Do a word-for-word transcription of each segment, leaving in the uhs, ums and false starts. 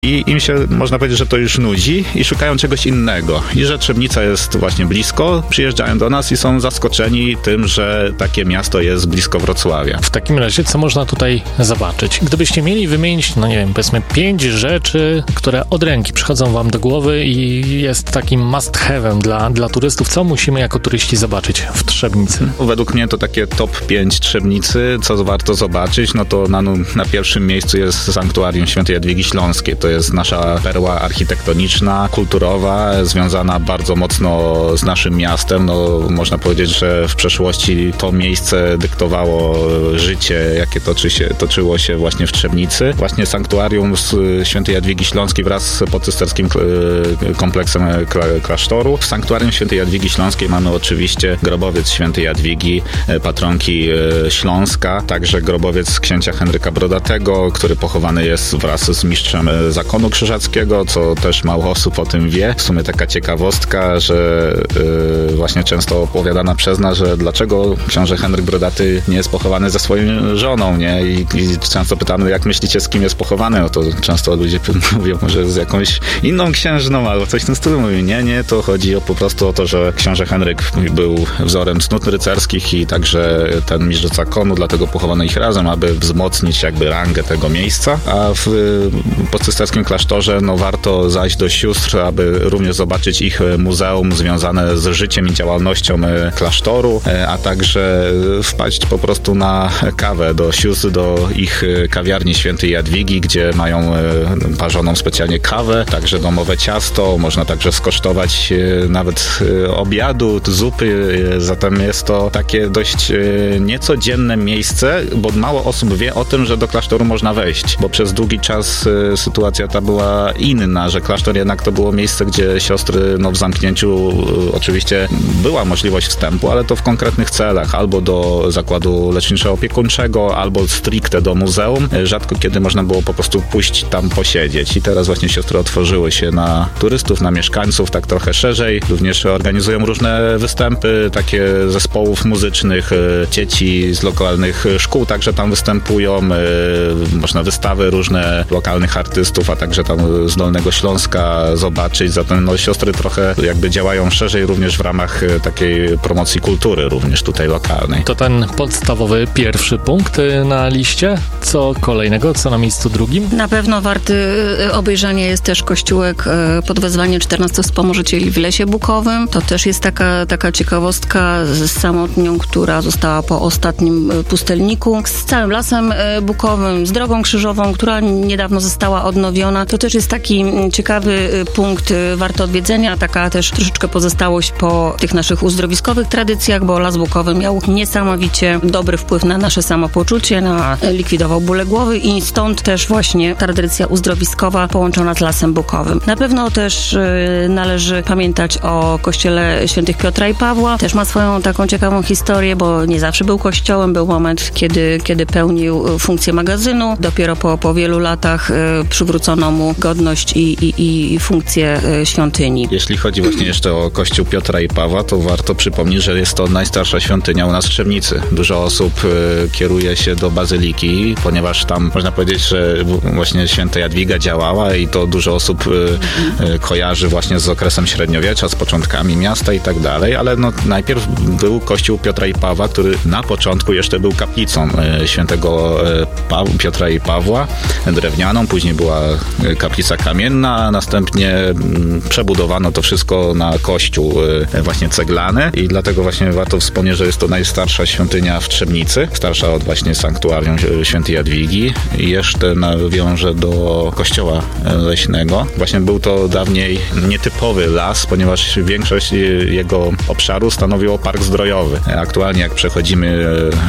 i im się, można powiedzieć, że to już nudzi i szukają czegoś innego. I że Trzebnica jest właśnie blisko, przyjeżdżają do nas i są zaskoczeni tym, że takie miasto jest blisko Wrocławia. W takim razie, co można tutaj zobaczyć? Gdybyście mieli wymienić, no nie wiem, powiedzmy pięć rzeczy, które od ręki przychodzą wam do głowy i jest takim must have'em dla, dla turystów, co musimy jako turyści zobaczyć w Trzebnicy? Według mnie to takie top pięć Trzebnicy, co warto zobaczyć, no to na, na pierwszym miejscu jest Sanktuarium Świętej Jadwigi Śląskiej. To jest nasza perła architektoniczna, kulturowa, związana bardzo mocno z naszym miastem. No, można powiedzieć, że w przeszłości to miejsce dyktowało życie, jakie toczy się, toczyło się właśnie w Trzebnicy. Właśnie Sanktuarium Świętej Jadwigi Śląskiej wraz z podcysterskim kompleksem klasztoru. W Sanktuarium Świętej Jadwigi Śląskiej mamy oczywiście grobowiec Świętej Jadwigi, patronki Śląska, także grobowiec księcia Henryka Brodatego, który pochowany jest wraz z mistrzem zakonu krzyżackiego, co też mało osób o tym wie. W sumie taka ciekawostka, że yy, właśnie często opowiadana przez nas, że dlaczego książę Henryk Brodaty nie jest pochowany ze swoją żoną, nie? I, i często pytamy, jak myślicie, z kim jest pochowany? No to często ludzie mówią, może z jakąś inną księżną, albo coś w tym stylu. Mówi, nie, nie, to chodzi o, po prostu o to, że książę Henryk był wzorem cnót rycerskich i także ten mistrz zakonu, dlatego pochowano ich razem, aby wzmocnić jakby rangę tego miejsca. A w podcysterskim klasztorze no warto zajść do sióstr, aby również zobaczyć ich muzeum związane z życiem i działalnością klasztoru, a także wpaść po prostu na kawę do sióstr, do ich kawiarni Świętej Jadwigi, gdzie mają parzoną specjalnie kawę, także domowe ciasto, można także skosztować nawet obiadu, zupy, zatem jest to takie dość niecodzienne miejsce, bo mało osób wie o tym, że do klasztoru można wejść, bo przez długi czas sytuacja ta była inna, że klasztor jednak to było miejsce, gdzie siostry no, w zamknięciu oczywiście była możliwość wstępu, ale to w konkretnych celach, albo do zakładu leczniczo-opiekuńczego, albo stricte do muzeum. Rzadko kiedy można było po prostu pójść tam posiedzieć i teraz właśnie siostry otworzyły się na turystów, na mieszkańców, tak trochę szerzej. Również organizują różne występy, takie zespołów muzycznych, dzieci z lokalnych szkół także tam występują, można wystawy różne lokalnych artystów, a także tam z Dolnego Śląska zobaczyć. Zatem no, siostry trochę jakby działają szerzej również w ramach takiej promocji kultury również tutaj lokalnej. To ten podstawowy pierwszy punkt na liście. Co kolejnego? Co na miejscu drugim? Na pewno warty obejrzenia jest też kościółek pod wezwaniem czternastu Wspomożycieli w Lesie Bukowym. To też jest taka, taka ciekawostka z samotnią, która została po ostatnim pustelniku. Z całym Lasem Bukowym, z drogą krzyżową, która niedawno została odnowiona. To też jest taki ciekawy punkt warto odwiedzenia. Taka też troszeczkę pozostałość po tych naszych uzdrowiskowych tradycjach, bo Las Bukowy miał niesamowicie dobry wpływ na nasze samopoczucie, na likwidował bóle głowy i stąd też właśnie tradycja uzdrowiskowa połączona z Lasem Bukowym. Na pewno też y, należy pamiętać o kościele świętych Piotra i Pawła. Też ma swoją taką ciekawą historię, bo nie zawsze był kościołem. Był moment, kiedy, kiedy pełnił funkcję magazynu. Dopiero po, po wielu latach y, przywrócono mu godność i, i, i funkcję y, świątyni. Jeśli chodzi właśnie jeszcze o kościół Piotra i Pawła, to warto przypomnieć, że jest to najstarsza świątynia u nas w Trzebnicy. Dużo osób y, kieruje się do Bazyliki, ponieważ tam można powiedzieć, że właśnie święta Jadwiga działała i to dużo osób y, y, kojarzy właśnie z okresem średniowiecza, z początkami miasta i tak dalej, ale no, najpierw był kościół Piotra i Pawła, który na początku jeszcze był kaplicą y, świętego y, pa- Piotra i Pawła, drewnianą, później była kaplica kamienna, a następnie y, przebudowano to wszystko na kościół y, właśnie ceglany i dlatego właśnie warto wspomnieć, że jest to najstarsza świątynia w Trzebnicy, starsza od właśnie sanktuarium Świętej Jadwigi i jeszcze nawiążę do kościoła leśnego. Właśnie był to dawniej nietypowy las, ponieważ większość jego obszaru stanowiło park zdrojowy. Aktualnie jak przechodzimy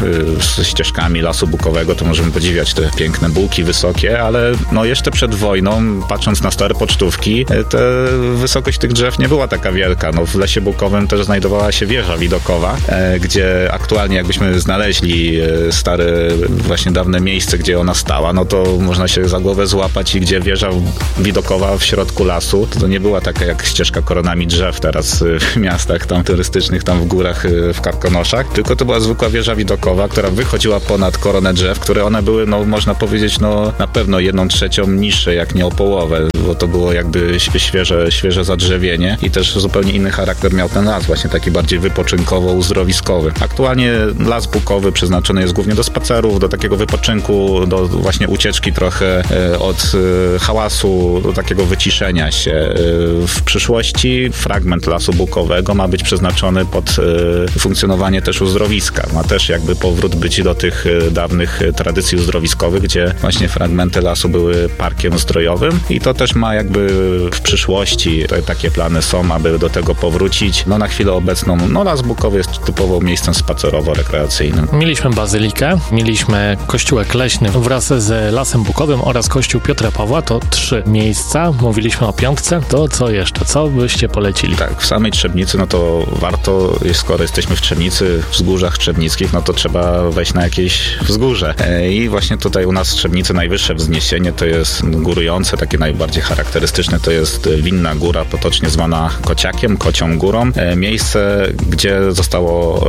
z ścieżkami Lasu Bukowego, to możemy podziwiać te piękne buki wysokie, ale no jeszcze przed wojną, patrząc na stare pocztówki, te wysokość tych drzew nie była taka wielka. No, w Lesie Bukowym też znajdowała się wieża widokowa, gdzie aktualnie jakbyśmy znaleźli stare, właśnie dawne miejsce, gdzie ona stała, no to można się za głowę złapać i gdzie wieża widokowa w środku lasu, to nie była taka jak ścieżka koronami drzew teraz w miastach tam turystycznych, tam w górach, w Karkonoszach, tylko to była zwykła wieża widokowa, która wychodziła ponad koronę drzew, które one były, no można powiedzieć, no na pewno jedną trzecią niższe młodsze, jak nie o połowę, bo to było jakby świeże, świeże zadrzewienie i też zupełnie inny charakter miał ten las, właśnie taki bardziej wypoczynkowo-uzdrowiskowy. Aktualnie las bukowy przeznaczony jest głównie do spacerów, do takiego wypoczynku, do właśnie ucieczki trochę od hałasu, do takiego wyciszenia się. W przyszłości fragment lasu bukowego ma być przeznaczony pod funkcjonowanie też uzdrowiska. Ma też jakby powrót być do tych dawnych tradycji uzdrowiskowych, gdzie właśnie fragmenty lasu były parkiem zdrojowym i to też ma jakby w przyszłości, te, takie plany są, aby do tego powrócić. No na chwilę obecną, no las bukowy jest typowo miejscem spacerowo-rekreacyjnym. Mieliśmy bazylikę, mieliśmy kościółek leśny wraz z lasem bukowym oraz kościół Piotra Pawła, to trzy miejsca. Mówiliśmy o piątce, to co jeszcze? Co byście polecili? Tak, w samej Trzebnicy, no to warto, skoro jesteśmy w Trzebnicy, w wzgórzach trzebnickich, no to trzeba wejść na jakieś wzgórze. I właśnie tutaj u nas w Trzebnicy najwyższe wzniesienie to jest górujące, takie najbardziej charakterystyczne, to jest Winna Góra, potocznie zwana Kociakiem, Kocią Górą. Miejsce, gdzie zostało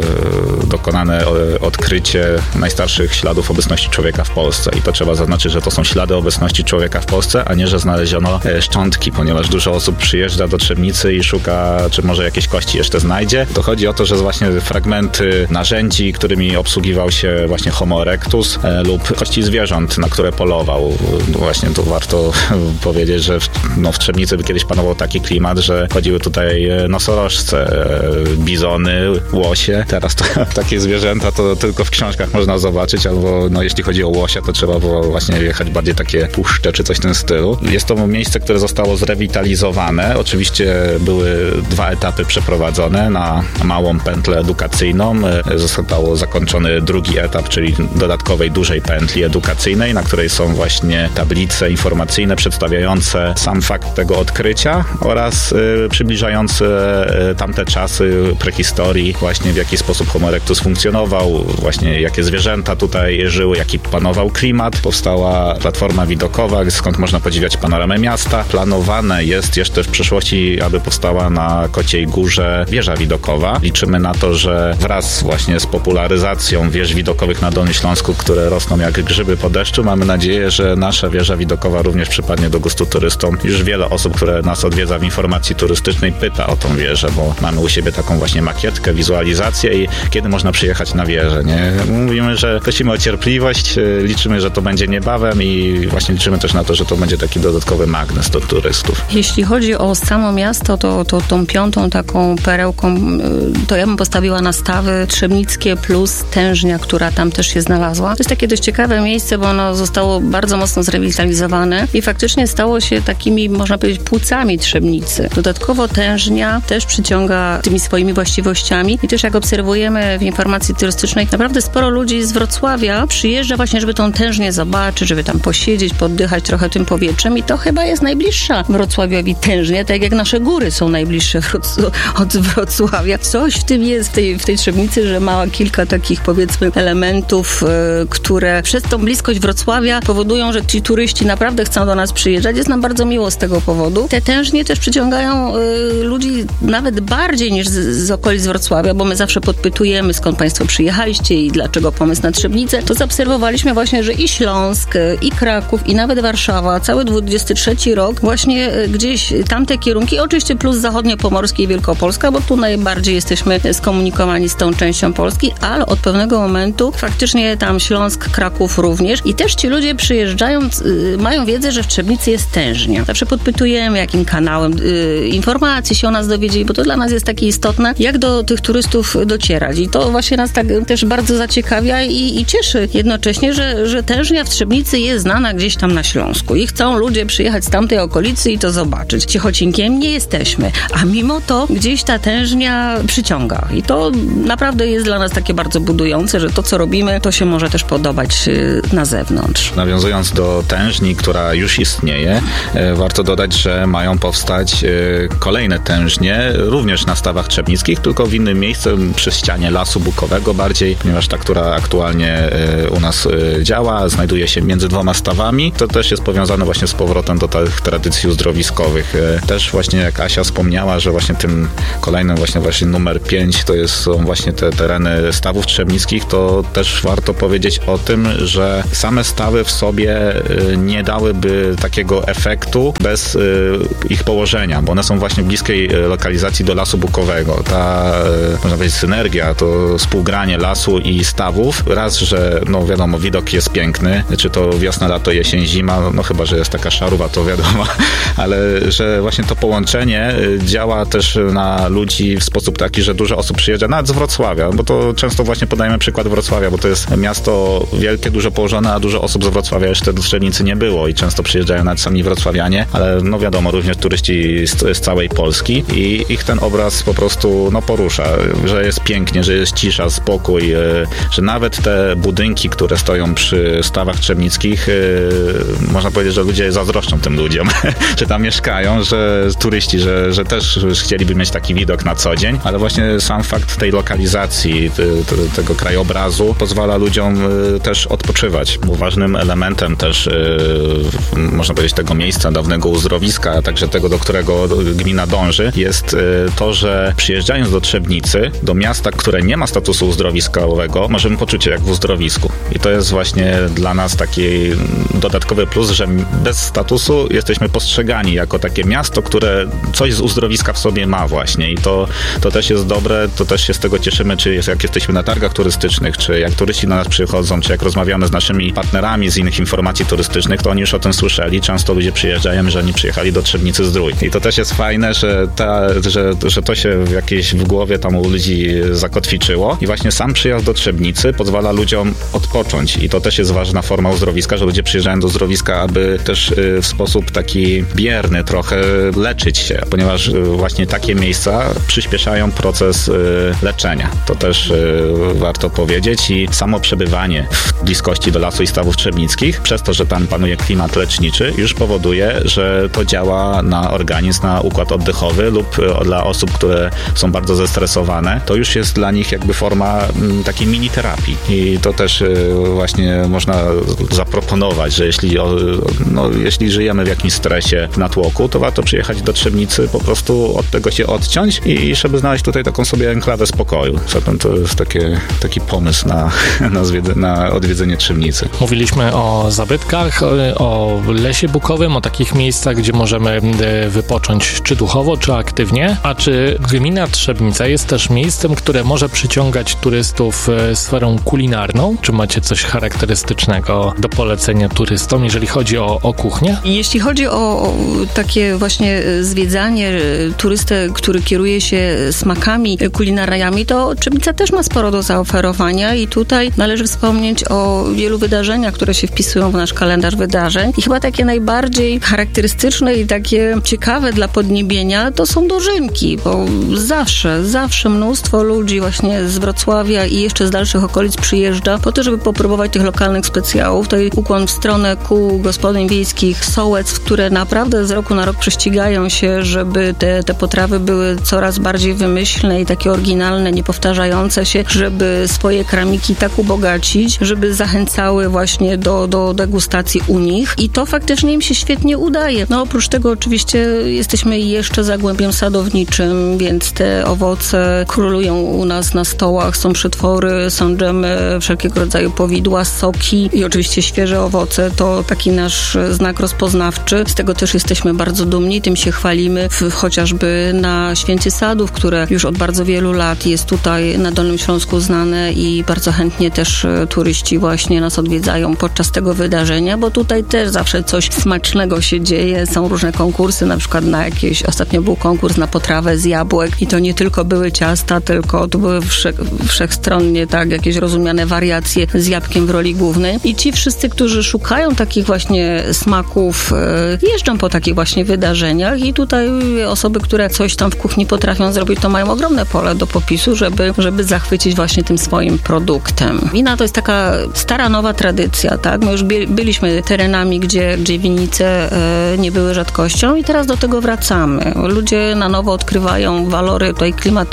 e, dokonane odkrycie najstarszych śladów obecności człowieka w Polsce. I to trzeba zaznaczyć, że to są ślady obecności człowieka w Polsce, a nie, że znaleziono szczątki, ponieważ dużo osób przyjeżdża do Trzebnicy i szuka, czy może jakieś kości jeszcze znajdzie. To chodzi o to, że właśnie fragmenty narzędzi, którymi obsługiwał się właśnie Homo erectus e, lub kości zwierząt, na które polował. Właśnie to warto powiedzieć, że w, no, w Trzebnicy kiedyś panował taki klimat, że chodziły tutaj nosorożce, bizony, łosie. Teraz to, takie zwierzęta to tylko w książkach można zobaczyć, albo no, jeśli chodzi o łosia, to trzeba było właśnie jechać bardziej takie puszcze, czy coś w tym stylu. Jest to miejsce, które zostało zrewitalizowane. Oczywiście były dwa etapy przeprowadzone na małą pętlę edukacyjną. Został zakończony drugi etap, czyli dodatkowej dużej pętli edukacyjnej, na której są właśnie tablice informacyjne przedstawiające sam fakt tego odkrycia oraz y, przybliżające y, tamte czasy prehistorii, właśnie w jaki sposób Homo erectus funkcjonował, właśnie jakie zwierzęta tutaj żyły, jaki panował klimat. Powstała platforma widokowa, skąd można podziwiać panoramę miasta. Planowane jest jeszcze w przyszłości, aby powstała na Kociej Górze wieża widokowa. Liczymy na to, że wraz właśnie z popularyzacją wież widokowych na Dolnym Śląsku, które rosną jak grzyby po deszczu, mamy nadzieję, że nasza wieża widokowa również przypadnie do gustu turystom. Już wiele osób, które nas odwiedza w informacji turystycznej, pyta o tą wieżę, bo mamy u siebie taką właśnie makietkę, wizualizację i kiedy można przyjechać na wieżę, nie? Mówimy, że prosimy o cierpliwość, liczymy, że to będzie niebawem i właśnie liczymy też na to, że to będzie taki dodatkowy magnes do turystów. Jeśli chodzi o samo miasto, to, to tą piątą taką perełką, to ja bym postawiła na Stawy Trzebnickie plus Tężnia, która tam też się znalazła. To jest takie dość ciekawe miejsce, bo ono zostało bardzo mocno zrewitalizowane i faktycznie stało się takimi, można powiedzieć, płucami Trzebnicy. Dodatkowo Tężnia też przyciąga tymi swoimi właściwościami i też jak obserwujemy w informacji turystycznej, naprawdę sporo ludzi z Wrocławia przyjeżdża właśnie, żeby tą Tężnię zobaczyć, żeby tam posiedzieć, poddychać trochę tym powietrzem i to chyba jest najbliższa Wrocławiowi Tężnia, tak jak nasze góry są najbliższe od Wrocławia. Coś w tym jest, w tej, w tej Trzebnicy, że ma kilka takich, powiedzmy, elementów, yy, które przez tą bliskość Wrocławia powodują, że ci turyści naprawdę chcą do nas przyjeżdżać. Jest nam bardzo miło z tego powodu. Te Tężnie też przyciągają yy, ludzi nawet bardziej niż z, z okolic Wrocławia, bo my zawsze podpytujemy, skąd państwo przyjechaliście i dlaczego pomysł na Trzebnicę. To zaobserwowaliśmy właśnie, że i Śląsk, i Kraków, i nawet Warszawa, cały dwudziesty trzeci rok, właśnie gdzieś tamte kierunki, oczywiście plus zachodniopomorskie i Wielkopolska, bo tu najbardziej jesteśmy skomunikowani z tą częścią Polski, ale od pewnego momentu faktycznie tam Śląsk, Kraków również i też ci ludzie przyjeżdżając yy, mają wiedzę, że w Trzebnicy jest Tężnia. Zawsze podpytujemy, jakim kanałem yy, informacji się o nas dowiedzieli, bo to dla nas jest takie istotne, jak do tych turystów docierać i to właśnie nas tak też bardzo zaciekawia i, i cieszy jednocześnie, że, że Tężnia w Trzebnicy jest znana gdzieś tam na Śląsku i chcą ludzie przyjechać z tamtej okolicy i to zobaczyć. Ciechocinkiem nie jesteśmy, a mimo to gdzieś ta Tężnia przyciąga i to naprawdę jest dla nas takie bardzo budujące, że to, co robimy, to się może też podobać na zewnątrz. Nawiązując do Tężni, która już istnieje, warto dodać, że mają powstać kolejne Tężnie, również na Stawach Trzebnickich, tylko w innym miejscu, przy ścianie Lasu Bukowego bardziej, ponieważ ta, która aktualnie u nas działa, znajduje się między dwoma stawami. To też jest powiązane właśnie z powrotem do tych tradycji uzdrowiskowych. Też właśnie jak Asia wspomniała, że właśnie tym kolejnym właśnie właśnie numer pięć to jest, są właśnie te tereny Stawów Trzebnickich, to też warto powiedzieć o tym, że same stawy w sobie nie dałyby takiego efektu bez ich położenia, bo one są właśnie w bliskiej lokalizacji do lasu bukowego. Ta, można powiedzieć, synergia, to współgranie lasu i stawów. Raz, że no wiadomo, widok jest piękny, czy to wiosna, lato, jesień, zima, no chyba, że jest taka szaruwa, to wiadomo, ale że właśnie to połączenie działa też na ludzi w sposób taki, że dużo osób przyjeżdża, nawet z Wrocławia, bo to często właśnie podajemy przykład Wrocławia, bo to jest miasto wielkie, dużo położone, a dużo osób z Wrocławia jeszcze do Strzelnicy nie było i często przyjeżdżają nawet sami wrocławianie, ale no wiadomo, również turyści z, z całej Polski i ich ten obraz po prostu no porusza, że jest pięknie, że jest cisza, spokój, że nawet te budynki, które stoją przy stawach trzebnickich, można powiedzieć, że ludzie zazdroszczą tym ludziom, że tam mieszkają, że turyści, że, że też chcieliby mieć taki widok na co dzień, ale właśnie sam fakt tej lokalizacji, te, te, tego krajobrazu pozwala ludziom też odpoczywać. Bo ważnym elementem też, można powiedzieć, tego miejsca, dawnego uzdrowiska, a także tego, do którego gmina dąży, jest to, że przyjeżdżając do Trzebnicy, do miasta, które nie ma statusu uzdrowiskowego, możemy poczuć się jak w uzdrowisku. I to jest właśnie dla nas taki dodatkowy plus, że bez statusu jesteśmy postrzegani jako takie miasto, które coś z uzdrowiska w sobie ma właśnie i to, to też jest dobre, to też się z tego cieszymy, czy jest, jak jesteśmy na targach turystycznych, czy jak turyści do nas przychodzą, czy jak rozmawiamy z naszymi partnerami z innych informacji turystycznych, to oni już o tym słyszeli. Często ludzie przyjeżdżają, że oni przyjechali do Trzebnicy Zdrój. I to też jest fajne, że, ta, że, że to się w jakiejś w głowie tam u ludzi zakotwiczyło i właśnie sam przyjazd do Trzebnicy pozwala ludziom odpocząć i to też jest ważna forma uzdrowiska, że ludzie przyjeżdżają do uzdrowiska, aby też w sposób taki bierny trochę leczyć się, ponieważ właśnie takie miejsca przyspieszają proces leczenia. To też warto powiedzieć i samo przebywanie w bliskości do lasu i stawów trzebnickich, przez to, że tam panuje klimat leczniczy, już powoduje, że to działa na organizm, na układ oddechowy lub dla osób, które są bardzo zestresowane, to już jest dla nich jakby forma takiej mini terapii i to też właśnie można zaproponować, że jeśli, no, jeśli żyjemy w jakimś stresie, w natłoku, to warto przyjechać do Trzebnicy, po prostu od tego się odciąć i żeby znaleźć tutaj taką sobie enklawę spokoju. Zatem to jest takie, taki pomysł na, na, zwied- na odwiedzenie Trzebnicy. Mówiliśmy o zabytkach, o lesie bukowym, o takich miejscach, gdzie możemy wypocząć czy duchowo, czy aktywnie. A czy gmina Trzebnica jest też miejscem, które może przyciągać turystów sferą kulinarną? Czy macie coś charakterystycznego do polecenia turystom, jeżeli chodzi o, o kuchnię? Jeśli chodzi o, o takie właśnie zwiedzanie turystę, który kieruje się smakami kulinariami, to Trzebnica też ma sporo do zaoferowania i tutaj należy wspomnieć o wielu wydarzeniach, które się wpisują w nasz kalendarz wydarzeń i chyba takie najbardziej charakterystyczne i takie ciekawe dla podniebienia to są dożynki, bo zawsze, zawsze mnóstwo ludzi właśnie z Wrocławia i jeszcze z dalszych okolic przyjeżdża po to, żeby popróbować tych lokalnych specjałów. Tutaj ukłon w stronę kół gospodyń wiejskich Sołec, które naprawdę z roku na rok prześcigają się, żeby te, te potrawy były coraz bardziej wymyślne i takie oryginalne, niepowtarzające się, żeby swoje kramiki tak ubogacić, żeby zachęcały właśnie do, do degustacji u nich i to faktycznie im się świetnie udaje. No oprócz tego oczywiście jesteśmy jeszcze zagłębiem sadowniczym, więc te owoce królują u nas na stołach, są przetwory, są dżemy, wszelkiego rodzaju powidła, soki i oczywiście świeże owoce. To taki nasz znak rozpoznawczy. Z tego też jesteśmy bardzo dumni, tym się chwalimy, w, chociażby na Święcie Sadów, które już od bardzo wielu lat jest tutaj na Dolnym Śląsku znane i bardzo chętnie też turyści właśnie nas odwiedzają podczas tego wydarzenia, bo tutaj też zawsze coś smacznego się dzieje. Są różne konkursy, na przykład na jakieś, ostatnio był konkurs na potrawę z jabłek i to nie tylko były ciasta, tylko to były wszech, wszechstronnie tak, jakieś rozumiane wariacje z jabłkiem w roli głównej. I ci wszyscy, którzy szukają takich właśnie smaków, jeżdżą po takich właśnie wydarzeniach i tutaj osoby, które coś tam w kuchni potrafią zrobić, to mają ogromne pole do popisu, żeby, żeby zachwycić właśnie tym swoim produktem. Wina to jest taka stara, nowa tradycja, tak? My już byliśmy terenami, gdzie, gdzie winnice e, nie były rzadkością i teraz do tego wracamy. Ludzie na nowo odkrywają walory tutaj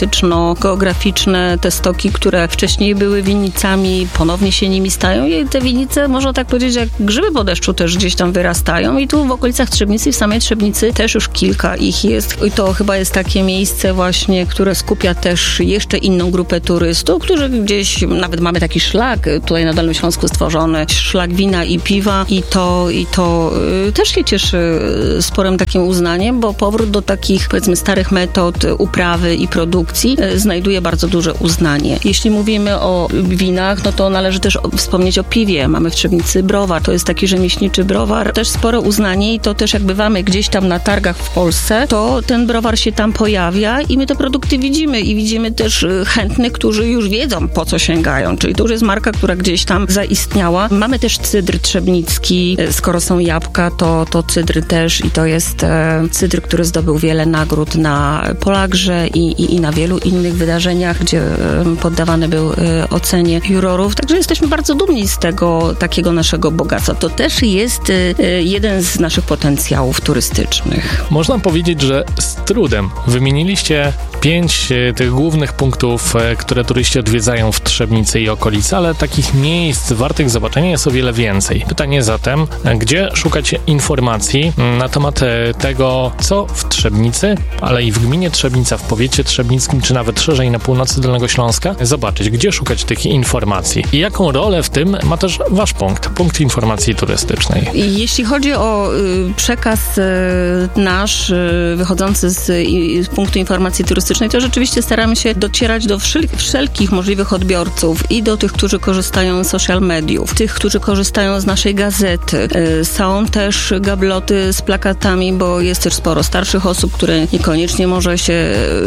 klimatyczno-geograficzne, te stoki, które wcześniej były winnicami, ponownie się nimi stają i te winnice, można tak powiedzieć, jak grzyby po deszczu też gdzieś tam wyrastają i tu w okolicach Trzebnicy, w samej Trzebnicy też już kilka ich jest i to chyba jest takie miejsce właśnie, które skupia też jeszcze inną grupę turystów, którzy gdzieś, nawet mamy taki szlak tutaj na Dolnym Śląsku stworzony, szlak wina i piwa i I to, i to też się cieszy sporym takim uznaniem, bo powrót do takich, powiedzmy, starych metod uprawy i produkcji znajduje bardzo duże uznanie. Jeśli mówimy o winach, no to należy też wspomnieć o piwie. Mamy w Trzebnicy browar. To jest taki rzemieślniczy browar. Też spore uznanie i to też jak bywamy gdzieś tam na targach w Polsce, to ten browar się tam pojawia i my te produkty widzimy i widzimy też chętnych, którzy już wiedzą, po co sięgają. Czyli to już jest marka, która gdzieś tam zaistniała. Mamy też cydr trzebnicki. Skoro są jabłka, to, to cydr też i to jest e, cydr, który zdobył wiele nagród na Polagrze i, i, i na wielu innych wydarzeniach, gdzie e, poddawany był e, ocenie jurorów. Także jesteśmy bardzo dumni z tego takiego naszego bogactwa. To też jest e, jeden z naszych potencjałów turystycznych. Można powiedzieć, że z trudem wymieniliście pięć e, tych głównych punktów, e, które turyści odwiedzają w Trzebnicy i okolicy, ale takich miejsc wartych zobaczenia jest o wiele więcej. Pytanie zatem, gdzie szukać informacji na temat tego, co w Trzebnicy, ale i w gminie Trzebnica, w powiecie trzebnickim, czy nawet szerzej na północy Dolnego Śląska, zobaczyć, gdzie szukać tych informacji i jaką rolę w tym ma też wasz punkt, punkt informacji turystycznej. Jeśli chodzi o y, przekaz y, nasz, y, wychodzący z, y, z punktu informacji turystycznej, to rzeczywiście staramy się docierać do wszel- wszelkich możliwych odbiorców i do tych, którzy korzystają z social mediów, tych, którzy korzystają z naszej gazety. Y, są też gabloty z plakatami, bo jest też sporo starszych osób, które niekoniecznie może się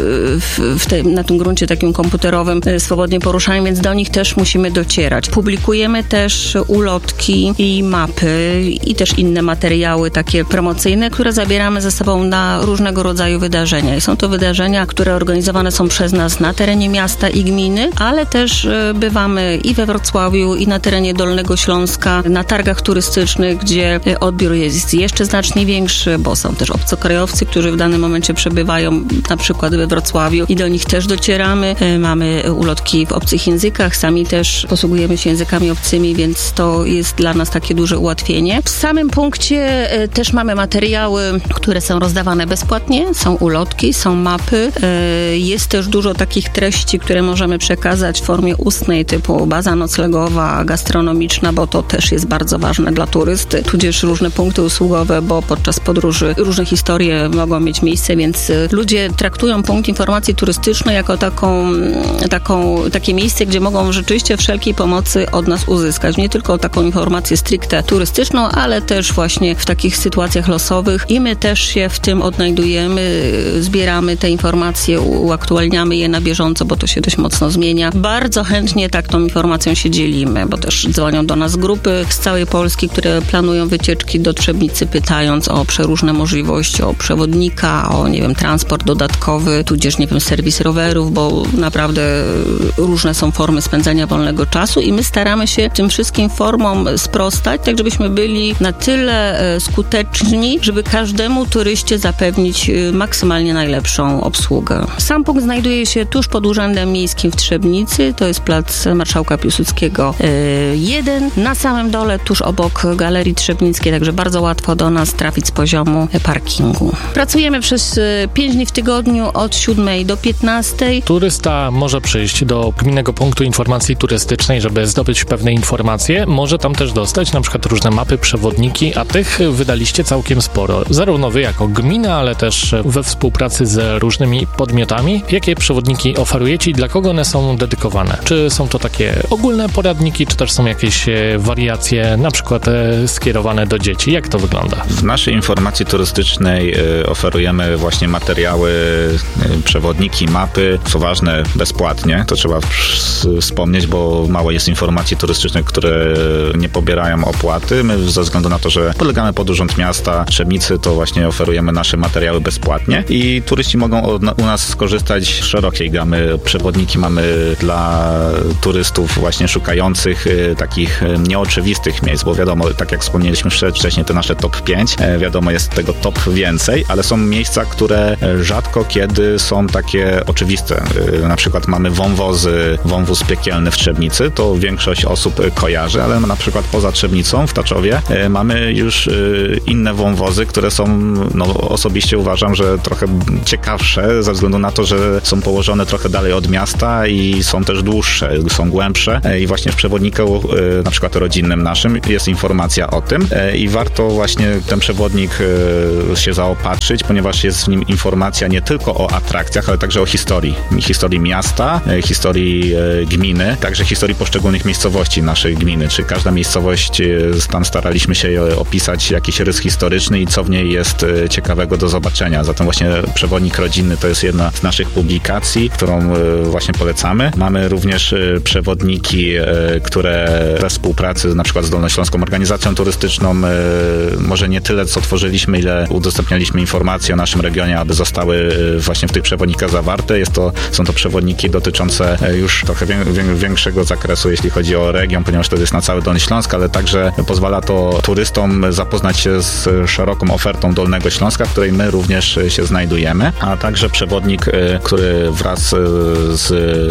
w, w te, na tym gruncie takim komputerowym swobodnie poruszają, więc do nich też musimy docierać. Publikujemy też ulotki i mapy i też inne materiały takie promocyjne, które zabieramy ze sobą na różnego rodzaju wydarzenia. I są to wydarzenia, które organizowane są przez nas na terenie miasta i gminy, ale też bywamy i we Wrocławiu, i na terenie Dolnego Śląska, na targach turystycznych, gdzie odbiór jest jeszcze znacznie większy, bo są też obcokrajowcy, którzy w danym momencie przebywają na przykład we Wrocławiu i do nich też docieramy. Mamy ulotki w obcych językach, sami też posługujemy się językami obcymi, więc to jest dla nas takie duże ułatwienie. W samym punkcie też mamy materiały, które są rozdawane bezpłatnie, są ulotki, są mapy. Jest też dużo takich treści, które możemy przekazać w formie ustnej, typu baza noclegowa, gastronomiczna, bo to też jest bardzo ważne dla turysty, tudzież różne punkty usługowe, bo podczas podróży różne historie mogą mieć miejsce, więc ludzie traktują punkt informacji turystycznej jako taką, taką, takie miejsce, gdzie mogą rzeczywiście wszelkiej pomocy od nas uzyskać. Nie tylko taką informację stricte turystyczną, ale też właśnie w takich sytuacjach losowych i my też się w tym odnajdujemy, zbieramy te informacje, uaktualniamy je na bieżąco, bo to się dość mocno zmienia. Bardzo chętnie tak tą informacją się dzielimy, bo też dzwonią do nas grupy z całej Polski, które planują wycieczki do Trzebnicy, pytając o przeróżne możliwości, o przewodnika, o, nie wiem, transport dodatkowy, tudzież, nie wiem, serwis rowerów, bo naprawdę różne są formy spędzania wolnego czasu i my staramy się tym wszystkim formom sprostać, tak żebyśmy byli na tyle skuteczni, żeby każdemu turyście zapewnić maksymalnie najlepszą obsługę. Sam punkt znajduje się tuż pod Urzędem Miejskim w Trzebnicy, to jest plac Marszałka Piłsudskiego jeden, na samym dole, tuż obok Galerii Trzebnickiej, także bardzo łatwo do nas trafić z poziomu parkingu. Pracujemy przez pięć dni w tygodniu od siódmej do piętnastej. Turysta może przyjść do Gminnego Punktu Informacji Turystycznej, żeby zdobyć pewne informacje. Może tam też dostać na przykład różne mapy, przewodniki, a tych wydaliście całkiem sporo. Zarówno wy jako gmina, ale też we współpracy z różnymi podmiotami. Jakie przewodniki oferujecie i dla kogo one są dedykowane? Czy są to takie ogólne poradniki, czy też są jakieś wariacje, na przykład skierowane do dzieci? Jak to wygląda? W naszej informacji turystycznej oferujemy właśnie materiały, przewodniki, mapy, co ważne, bezpłatnie. To trzeba wspomnieć, bo mało jest informacji turystycznych, które nie pobierają opłaty. My ze względu na to, że podlegamy pod Urząd Miasta Trzebnicy, to właśnie oferujemy nasze materiały bezpłatnie i turyści mogą od, u nas skorzystać z szerokiej gamy. Przewodniki mamy dla turystów właśnie szukających y, takich y, nieoczywistych miejsc, bo wiadomo, tak jak wspomnieliśmy wcześniej, te nasze top pięć, y, wiadomo, jest tego top więcej, ale są miejsca, które rzadko kiedy są takie oczywiste. Y, na przykład mamy wąwozy, wąwóz piekielny w Trzebnicy, to większość osób kojarzy, ale na przykład poza Trzebnicą, w Taczowie, y, mamy już y, inne wąwozy, które są, no osobiście uważam, że trochę ciekawsze ze względu względu na to, że są położone trochę dalej od miasta i są też dłuższe, są głębsze i właśnie w przewodniku na przykład rodzinnym naszym jest informacja o tym i warto właśnie ten przewodnik się zaopatrzyć, ponieważ jest w nim informacja nie tylko o atrakcjach, ale także o historii. Historii miasta, historii gminy, także historii poszczególnych miejscowości naszej gminy, czy każda miejscowość, tam staraliśmy się opisać jakiś rys historyczny i co w niej jest ciekawego do zobaczenia. Zatem właśnie przewodnik rodzinny to jest jedna z naszych publikacji, którą właśnie polecamy. Mamy również przewodniki, które we współpracy na przykład z Dolnośląską Organizacją Turystyczną, może nie tyle co tworzyliśmy, ile udostępnialiśmy informacje o naszym regionie, aby zostały właśnie w tych przewodnikach zawarte. Jest to, są to przewodniki dotyczące już trochę większego zakresu, jeśli chodzi o region, ponieważ to jest na cały Dolny Śląsk, ale także pozwala to turystom zapoznać się z szeroką ofertą Dolnego Śląska, w której my również się znajdujemy, a także przewodnik, który wraz z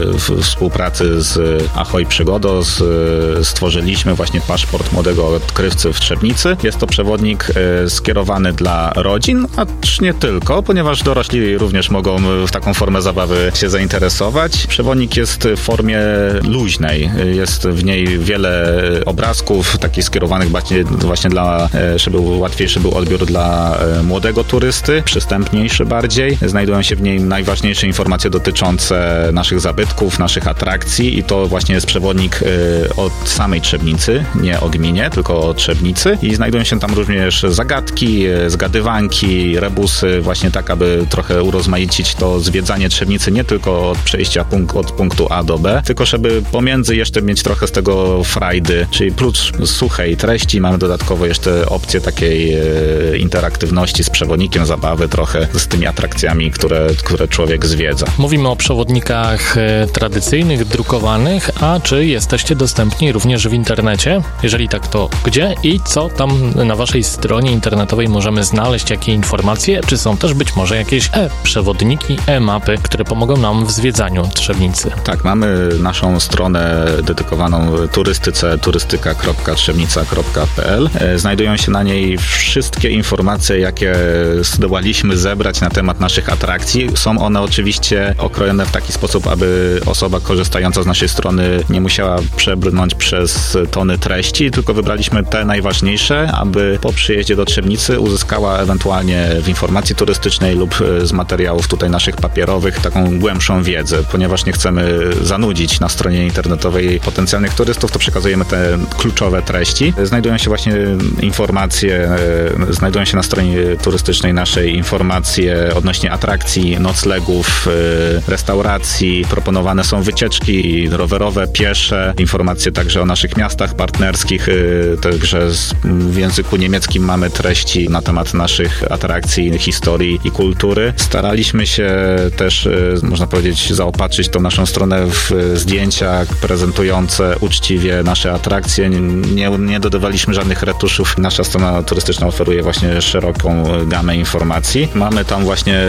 w współpracy z Ahoj Przygodo z, stworzyliśmy właśnie paszport młodego odkrywcy w Trzebnicy. Jest to przewodnik skierowany dla rodzin, a nie tylko, ponieważ dorośli również mogą w taką formę zabawy się zainteresować. Przewodnik jest w formie luźnej. Jest w niej wiele obrazków, takich skierowanych właśnie, właśnie dla, żeby łatwiejszy był odbiór dla młodego turysty, przystępniejszy bardziej. Znajdują się w niej najważniejsze informacje dotyczące naszych zabytków, naszych atrakcji i to właśnie jest przewodnik od samej Trzebnicy, nie o gminie, tylko o Trzebnicy i znajdują się tam również zagadki, zgadywanki, rebusy, właśnie tak, aby trochę urozmaicić to zwiedzanie Trzebnicy nie tylko od przejścia punkt, od punktu A do B, tylko żeby pomiędzy jeszcze mieć trochę z tego frajdy, czyli prócz suchej treści mamy dodatkowo jeszcze opcję takiej e, interaktywności z przewodnikiem, zabawy trochę z tymi atrakcjami, które, które człowiek zwiedza. Mówimy o przewodnikach e, tradycyjnych, drukowanych, a czy jesteście dostępni również w internecie? Jeżeli tak, to gdzie i co tam na waszej stronie internetowej możemy znaleźć, jakie informacje? Czy są też być może jakieś e-przewodniki, e-mapy, które pomogą nam w zwiedzaniu Trzebnicy? Tak, mamy naszą stronę dedykowaną turystyce turystyka kropka trzebnica kropka p l. Znajdują się na niej wszystkie informacje, jakie zdołaliśmy zebrać na temat naszych atrakcji. Są one oczywiście okrojone w taki sposób, aby osoba korzystająca z naszej strony nie musiała przebrnąć przez tony treści, tylko wybraliśmy te najważniejsze, aby po przyjeździe do Trzebnicy uzyskała ewentualnie w informacji turystycznej lub z materiałów tutaj naszych papierowych taką głębszą wiedzę. Ponieważ nie chcemy zanudzić na stronie internetowej potencjalnych turystów, to przekazujemy te kluczowe treści. Znajdują się właśnie informacje, znajdują się na stronie turystycznej naszej informacje odnośnie atrakcji, noclegów, restauracji. Proponowane są wycieczki rowerowe, piesze, informacje także o naszych miastach partnerskich, także w języku niemieckim mamy treści na temat naszych atrakcji, historii i kultury. Staraliśmy się też, można powiedzieć, zaopatrzyć tą naszą stronę w zdjęcia prezentujące uczciwie nasze atrakcje. Nie, nie dodawaliśmy żadnych retuszów. Nasza strona turystyczna oferuje właśnie szeroką gamę informacji. Mamy tam właśnie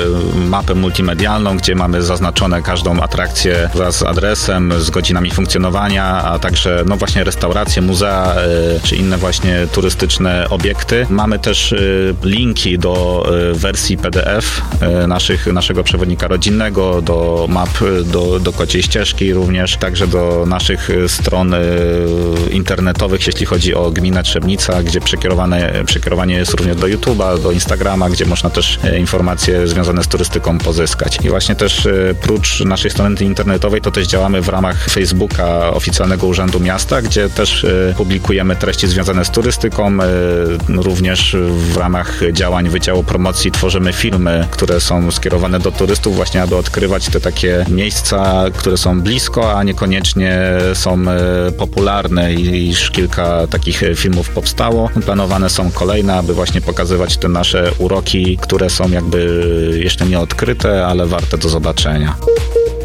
mapę multimedialną, gdzie mamy zaznaczone każdą atrakcję wraz z adresem, z godzinami funkcjonowania, a także no właśnie restauracje, muzea czy inne właśnie turystyczne obiekty. Mamy też linki do wersji P D F naszych, naszego przewodnika rodzinnego, do map, do, do kociej ścieżki również, także do naszych stron internetowych, jeśli chodzi o gminę Trzebnica, gdzie przekierowane, przekierowanie jest również do YouTube'a, do Instagrama, gdzie można też informacje związane z turystyką pozyskać. I właśnie też prócz naszej strony internetowej, to też działamy w ramach Facebooka oficjalnego Urzędu Miasta, gdzie też publikujemy treści związane z turystyką. Również w ramach działań Wydziału Promocji tworzymy filmy, które są skierowane do turystów, właśnie aby odkrywać te takie miejsca, które są blisko, a niekoniecznie są popularne i już kilka takich filmów powstało. Planowane są kolejne, aby właśnie pokazywać te nasze uroki, które są jakby jeszcze nie odkryte, ale warte do zobaczenia.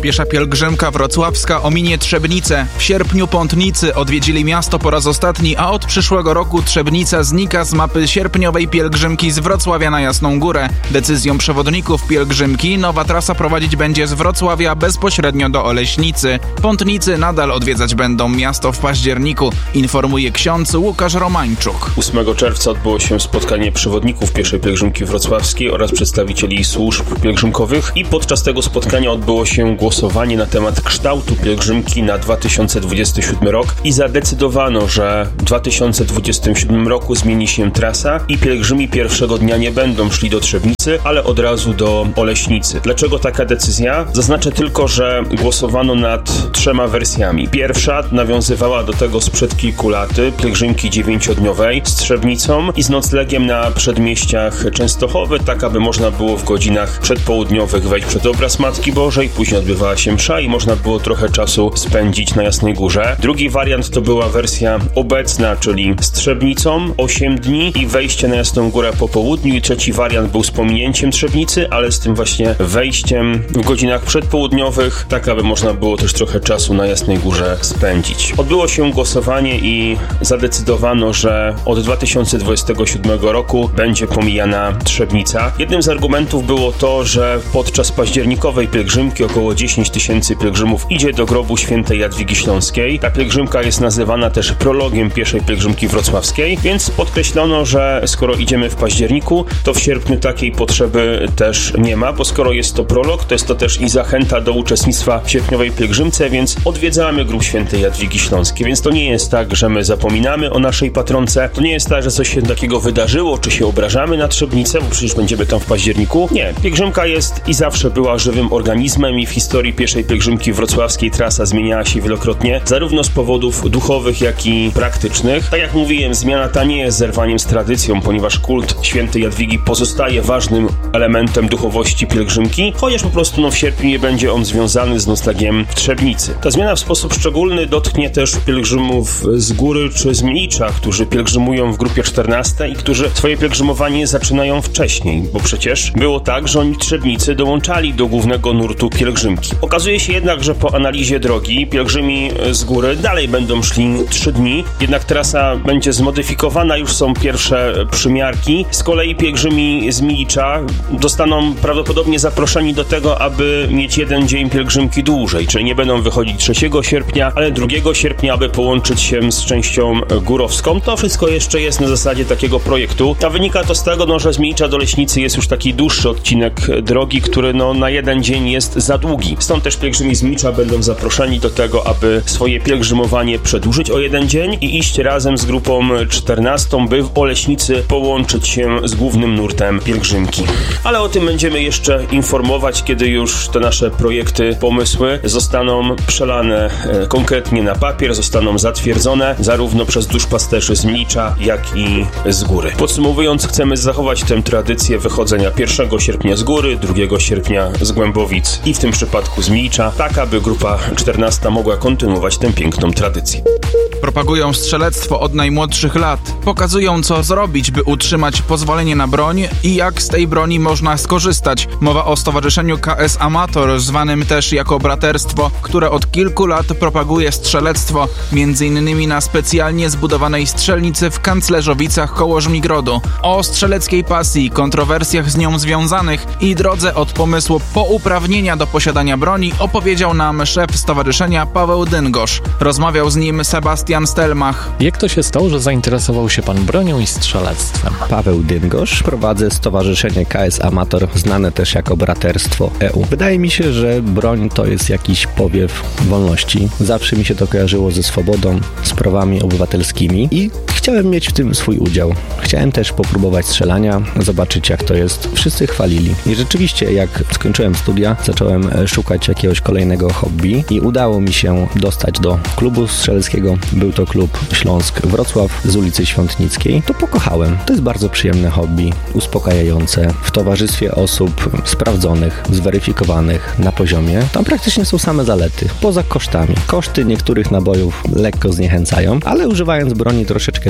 Piesza pielgrzymka wrocławska ominie Trzebnicę. W sierpniu pątnicy odwiedzili miasto po raz ostatni, a od przyszłego roku Trzebnica znika z mapy sierpniowej pielgrzymki z Wrocławia na Jasną Górę. Decyzją przewodników pielgrzymki nowa trasa prowadzić będzie z Wrocławia bezpośrednio do Oleśnicy. Pątnicy nadal odwiedzać będą miasto w październiku, informuje ksiądz Łukasz Romańczuk. ósmego czerwca odbyło się spotkanie przewodników pieszej pielgrzymki wrocławskiej oraz przedstawicieli służb pielgrzymkowych i podczas tego spotkania odbyło się głosowanie na temat kształtu pielgrzymki na dwa tysiące dwudziesty siódmy rok i zadecydowano, że w dwa tysiące dwudziestym siódmym roku zmieni się trasa i pielgrzymi pierwszego dnia nie będą szli do Trzebnicy, ale od razu do Oleśnicy. Dlaczego taka decyzja? Zaznaczę tylko, że głosowano nad trzema wersjami. Pierwsza nawiązywała do tego sprzed kilku lat pielgrzymki dziewięciodniowej z Trzebnicą i z noclegiem na przedmieściach Częstochowy, tak aby można było w godzinach przedpołudniowych wejść przed obraz Matki Bożej, później odbywała się msza i można było trochę czasu spędzić na Jasnej Górze. Drugi wariant to była wersja obecna, czyli z Trzebnicą osiem dni i wejście na Jasną Górę po południu i trzeci wariant był z pominięciem Trzebnicy, ale z tym właśnie wejściem w godzinach przedpołudniowych, tak aby można było też trochę czasu na Jasnej Górze spędzić. Odbyło się głosowanie i zadecydowano, że od dwa tysiące dwudziestego siódmego roku będzie pomijana Trzebnica. Jednym z argumentów było to, że podczas październikowej pielgrzymki około dziesięć tysięcy pielgrzymów idzie do grobu świętej Jadwigi Śląskiej. Ta pielgrzymka jest nazywana też prologiem pieszej pielgrzymki wrocławskiej, więc podkreślono, że skoro idziemy w październiku, to w sierpniu takiej potrzeby też nie ma, bo skoro jest to prolog, to jest to też i zachęta do uczestnictwa w sierpniowej pielgrzymce, więc odwiedzamy grób świętej Jadwigi Śląskiej, więc to nie jest tak, że my zapominamy o naszej patronce, to nie jest tak, że coś się takiego wydarzyło, czy się obrażamy na Trzebnicę, bo przecież będziemy tam w październiku. Nie, pielgrzymka jest i zawsze była żywym organizmem i w historii pieszej pielgrzymki wrocławskiej trasa zmieniała się wielokrotnie, zarówno z powodów duchowych, jak i praktycznych. Tak jak mówiłem, zmiana ta nie jest zerwaniem z tradycją, ponieważ kult świętej Jadwigi pozostaje ważnym elementem duchowości pielgrzymki, chociaż po prostu no, w sierpniu nie będzie on związany z noclegiem w Trzebnicy. Ta zmiana w sposób szczególny dotknie też pielgrzymów z góry czy z Mnicza, którzy pielgrzymują w grupie czternastej i którzy swoje pielgrzymowanie zaczynają wcześniej, bo przecież było tak, że oni Trzebnicy dołączali do głównego nurtu pielgrzymki. Okazuje się jednak, że po analizie drogi pielgrzymi z góry dalej będą szli trzy dni, jednak trasa będzie zmodyfikowana, już są pierwsze przymiarki. Z kolei pielgrzymi z Mnicza dostaną prawdopodobnie zaproszeni do tego, aby mieć jeden dzień pielgrzymki dłużej, czyli nie będą wychodzić trzeciego sierpnia, ale drugiego sierpnia, aby połączyć się z częścią górowską. To wszystko jeszcze jest na zasadzie takiego projektu. A wynika to z tego, no, że z Mnicza do Leśnicy jest już taki dłuższy odcinek drogi, który no, na jeden dzień jest za długi. Stąd też pielgrzymi z Mnicza będą zaproszeni do tego, aby swoje pielgrzymowanie przedłużyć o jeden dzień i iść razem z grupą czternastą, by w Oleśnicy połączyć się z głównym nurtem pielgrzymki. Ale o tym będziemy jeszcze informować, kiedy już te nasze projekty, pomysły zostaną przelane e, konkretnie na papier, zostaną zatwierdzone zarówno przez duszpasterzy z Mnicza, jak i z góry. Podsumowując, chcemy zachować tę tradycję wychodzenia pierwszego sierpnia z góry, drugiego sierpnia z Głębowic i w tym przypadku z Mnicza, tak aby grupa czternasta mogła kontynuować tę piękną tradycję. Propagują strzelectwo od najmłodszych lat. Pokazują, co zrobić, by utrzymać pozwolenie na broń i jak z tej broni można skorzystać. Mowa o stowarzyszeniu K S Amator, zwanym też jako braterstwo, które od kilku lat propaguje strzelectwo, między innymi na specjalnie zbudowanej strzelnicy w Kanclerzowicach koło Żmigrodu. O strzeleckiej pasji, kontrowersjach z nią związanych i drodze od pomysłu po uprawnienia do posiadania broni opowiedział nam szef stowarzyszenia Paweł Dyngosz. Rozmawiał z nim Sebastian Stelmach. Jak to się stało, że zainteresował się pan bronią i strzelectwem? Paweł Dyngosz, prowadzę stowarzyszenie K S Amator, znane też jako Braterstwo E U. Wydaje mi się, że broń to jest jakiś powiew wolności. Zawsze mi się to kojarzyło ze swobodą, z prawami obywatelskimi i chciałem mieć w tym swój udział. Chciałem też popróbować strzelania, zobaczyć jak to jest. Wszyscy chwalili. I rzeczywiście jak skończyłem studia, zacząłem szukać jakiegoś kolejnego hobby i udało mi się dostać do klubu strzeleckiego. Był to klub Śląsk Wrocław z ulicy Świątnickiej. To pokochałem. To jest bardzo przyjemne hobby, uspokajające. W towarzystwie osób sprawdzonych, zweryfikowanych na poziomie. Tam praktycznie są same zalety, poza kosztami. Koszty niektórych nabojów lekko zniechęcają, ale używając broni troszeczkę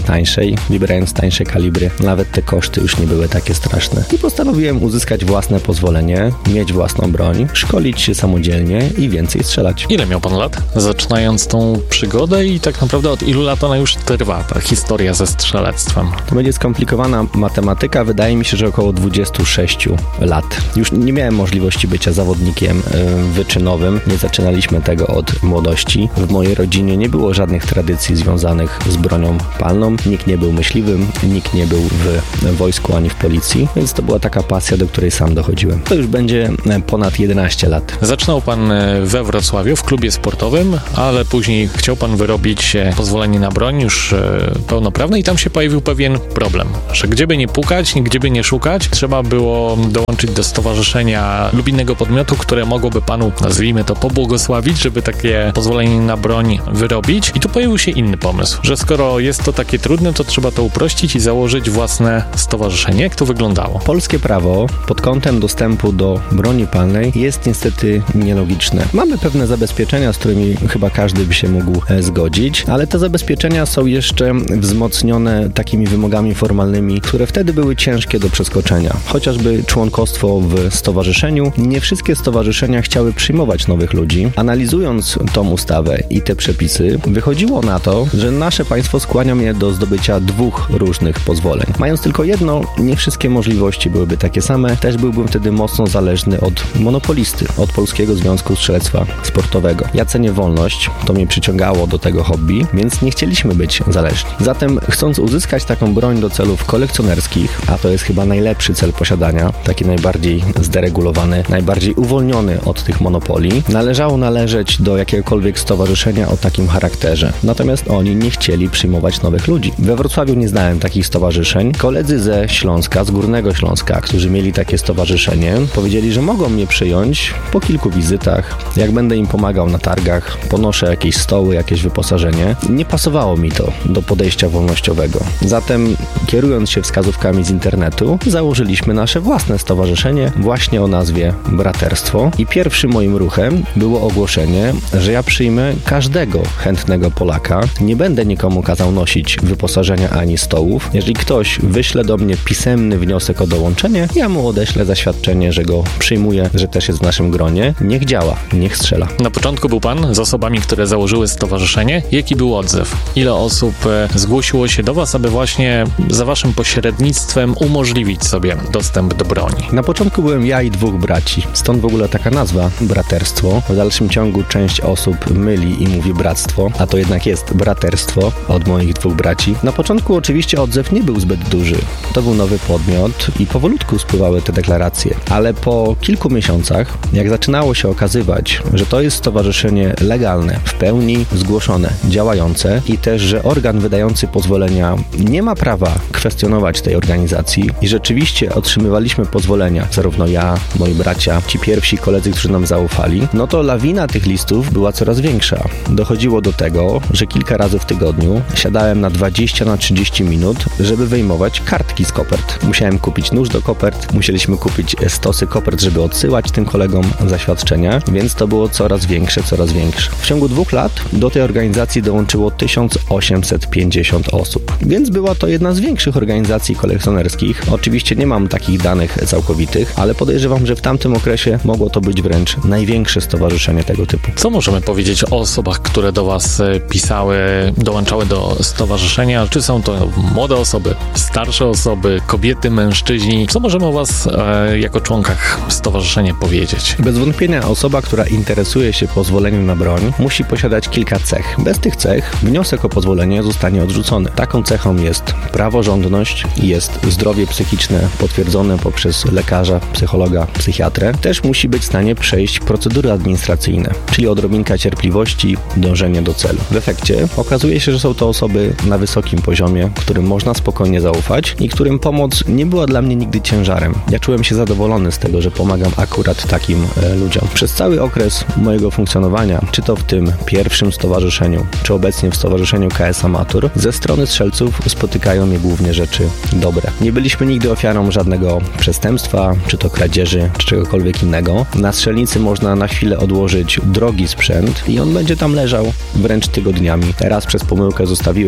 tańszej, wybierając tańsze kalibry. Nawet te koszty już nie były takie straszne. I postanowiłem uzyskać własne pozwolenie, mieć własną broń, szkolić się samodzielnie i więcej strzelać. Ile miał pan lat? Zaczynając tą przygodę i tak naprawdę od ilu lat ona już trwa, ta historia ze strzelectwem? To będzie skomplikowana matematyka. Wydaje mi się, że około dwadzieścia sześć lat. Już nie miałem możliwości bycia zawodnikiem y, wyczynowym. Nie zaczynaliśmy tego od młodości. W mojej rodzinie nie było żadnych tradycji związanych z bronią palną. Nikt nie był myśliwym, nikt nie był w wojsku ani w policji, więc to była taka pasja, do której sam dochodziłem. To już będzie ponad jedenaście lat. Zaczynał pan we Wrocławiu w klubie sportowym, ale później chciał pan wyrobić pozwolenie na broń już pełnoprawne i tam się pojawił pewien problem, że gdzie by nie pukać, gdzie by nie szukać, trzeba było dołączyć do stowarzyszenia lub innego podmiotu, które mogłoby panu, nazwijmy to, pobłogosławić, żeby takie pozwolenie na broń wyrobić. I tu pojawił się inny pomysł, że skoro jest to takie trudne, to trzeba to uprościć i założyć własne stowarzyszenie. Jak to wyglądało? Polskie prawo pod kątem dostępu do broni palnej jest niestety nielogiczne. Mamy pewne zabezpieczenia, z którymi chyba każdy by się mógł zgodzić, ale te zabezpieczenia są jeszcze wzmocnione takimi wymogami formalnymi, które wtedy były ciężkie do przeskoczenia. Chociażby członkostwo w stowarzyszeniu. Nie wszystkie stowarzyszenia chciały przyjmować nowych ludzi. Analizując tą ustawę i te przepisy, wychodziło na to, że nasze państwo skłania mnie do zdobycia dwóch różnych pozwoleń. Mając tylko jedno, nie wszystkie możliwości byłyby takie same. Też byłbym wtedy mocno zależny od monopolisty, od Polskiego Związku Strzelectwa Sportowego. Ja cenię wolność, to mnie przyciągało do tego hobby, więc nie chcieliśmy być zależni. Zatem chcąc uzyskać taką broń do celów kolekcjonerskich, a to jest chyba najlepszy cel posiadania, taki najbardziej zderegulowany, najbardziej uwolniony od tych monopoli, należało należeć do jakiegokolwiek stowarzyszenia o takim charakterze. Natomiast oni nie chcieli przyjmować nowych ludzi. We Wrocławiu nie znałem takich stowarzyszeń. Koledzy ze Śląska, z Górnego Śląska, którzy mieli takie stowarzyszenie, powiedzieli, że mogą mnie przyjąć po kilku wizytach, jak będę im pomagał na targach, ponoszę jakieś stoły, jakieś wyposażenie. Nie pasowało mi to do podejścia wolnościowego. Zatem, kierując się wskazówkami z internetu, założyliśmy nasze własne stowarzyszenie właśnie o nazwie Braterstwo i pierwszym moim ruchem było ogłoszenie, że ja przyjmę każdego chętnego Polaka. Nie będę nikomu kazał nosić wyposażenia ani stołów. Jeżeli ktoś wyśle do mnie pisemny wniosek o dołączenie, ja mu odeślę zaświadczenie, że go przyjmuję, że też jest w naszym gronie. Niech działa, niech strzela. Na początku był pan z osobami, które założyły stowarzyszenie. Jaki był odzew? Ile osób zgłosiło się do was, aby właśnie za waszym pośrednictwem umożliwić sobie dostęp do broni? Na początku byłem ja i dwóch braci. Stąd w ogóle taka nazwa, braterstwo. W dalszym ciągu część osób myli i mówi bractwo, a to jednak jest braterstwo od moich dwóch braci. Na początku oczywiście odzew nie był zbyt duży. To był nowy podmiot i powolutku spływały te deklaracje. Ale po kilku miesiącach, jak zaczynało się okazywać, że to jest stowarzyszenie legalne, w pełni zgłoszone, działające i też, że organ wydający pozwolenia nie ma prawa kwestionować tej organizacji i rzeczywiście otrzymywaliśmy pozwolenia, zarówno ja, moi bracia, ci pierwsi koledzy, którzy nam zaufali, no to lawina tych listów była coraz większa. Dochodziło do tego, że kilka razy w tygodniu siadałem na dwadzieścia na trzydzieści minut, żeby wyjmować kartki z kopert. Musiałem kupić nóż do kopert, musieliśmy kupić stosy kopert, żeby odsyłać tym kolegom zaświadczenia, więc to było coraz większe, coraz większe. W ciągu dwóch lat do tej organizacji dołączyło tysiąc osiemset pięćdziesiąt osób, więc była to jedna z większych organizacji kolekcjonerskich. Oczywiście nie mam takich danych całkowitych, ale podejrzewam, że w tamtym okresie mogło to być wręcz największe stowarzyszenie tego typu. Co możemy powiedzieć o osobach, które do was pisały, dołączały do stowarzyszenia? Czy są to młode osoby, starsze osoby, kobiety, mężczyźni? Co możemy o was e, jako członkach stowarzyszenia powiedzieć? Bez wątpienia osoba, która interesuje się pozwoleniem na broń, musi posiadać kilka cech. Bez tych cech wniosek o pozwolenie zostanie odrzucony. Taką cechą jest praworządność, jest zdrowie psychiczne potwierdzone poprzez lekarza, psychologa, psychiatrę. Też musi być w stanie przejść procedury administracyjne, czyli odrobinka cierpliwości, dążenie do celu. W efekcie okazuje się, że są to osoby na wysokim poziomie, którym można spokojnie zaufać i którym pomoc nie była dla mnie nigdy ciężarem. Ja czułem się zadowolony z tego, że pomagam akurat takim e, ludziom. Przez cały okres mojego funkcjonowania, czy to w tym pierwszym stowarzyszeniu, czy obecnie w stowarzyszeniu K S Amator, ze strony strzelców spotykają mnie głównie rzeczy dobre. Nie byliśmy nigdy ofiarą żadnego przestępstwa, czy to kradzieży, czy czegokolwiek innego. Na strzelnicy można na chwilę odłożyć drogi sprzęt i on będzie tam leżał wręcz tygodniami. Teraz przez pomyłkę zostawiłem na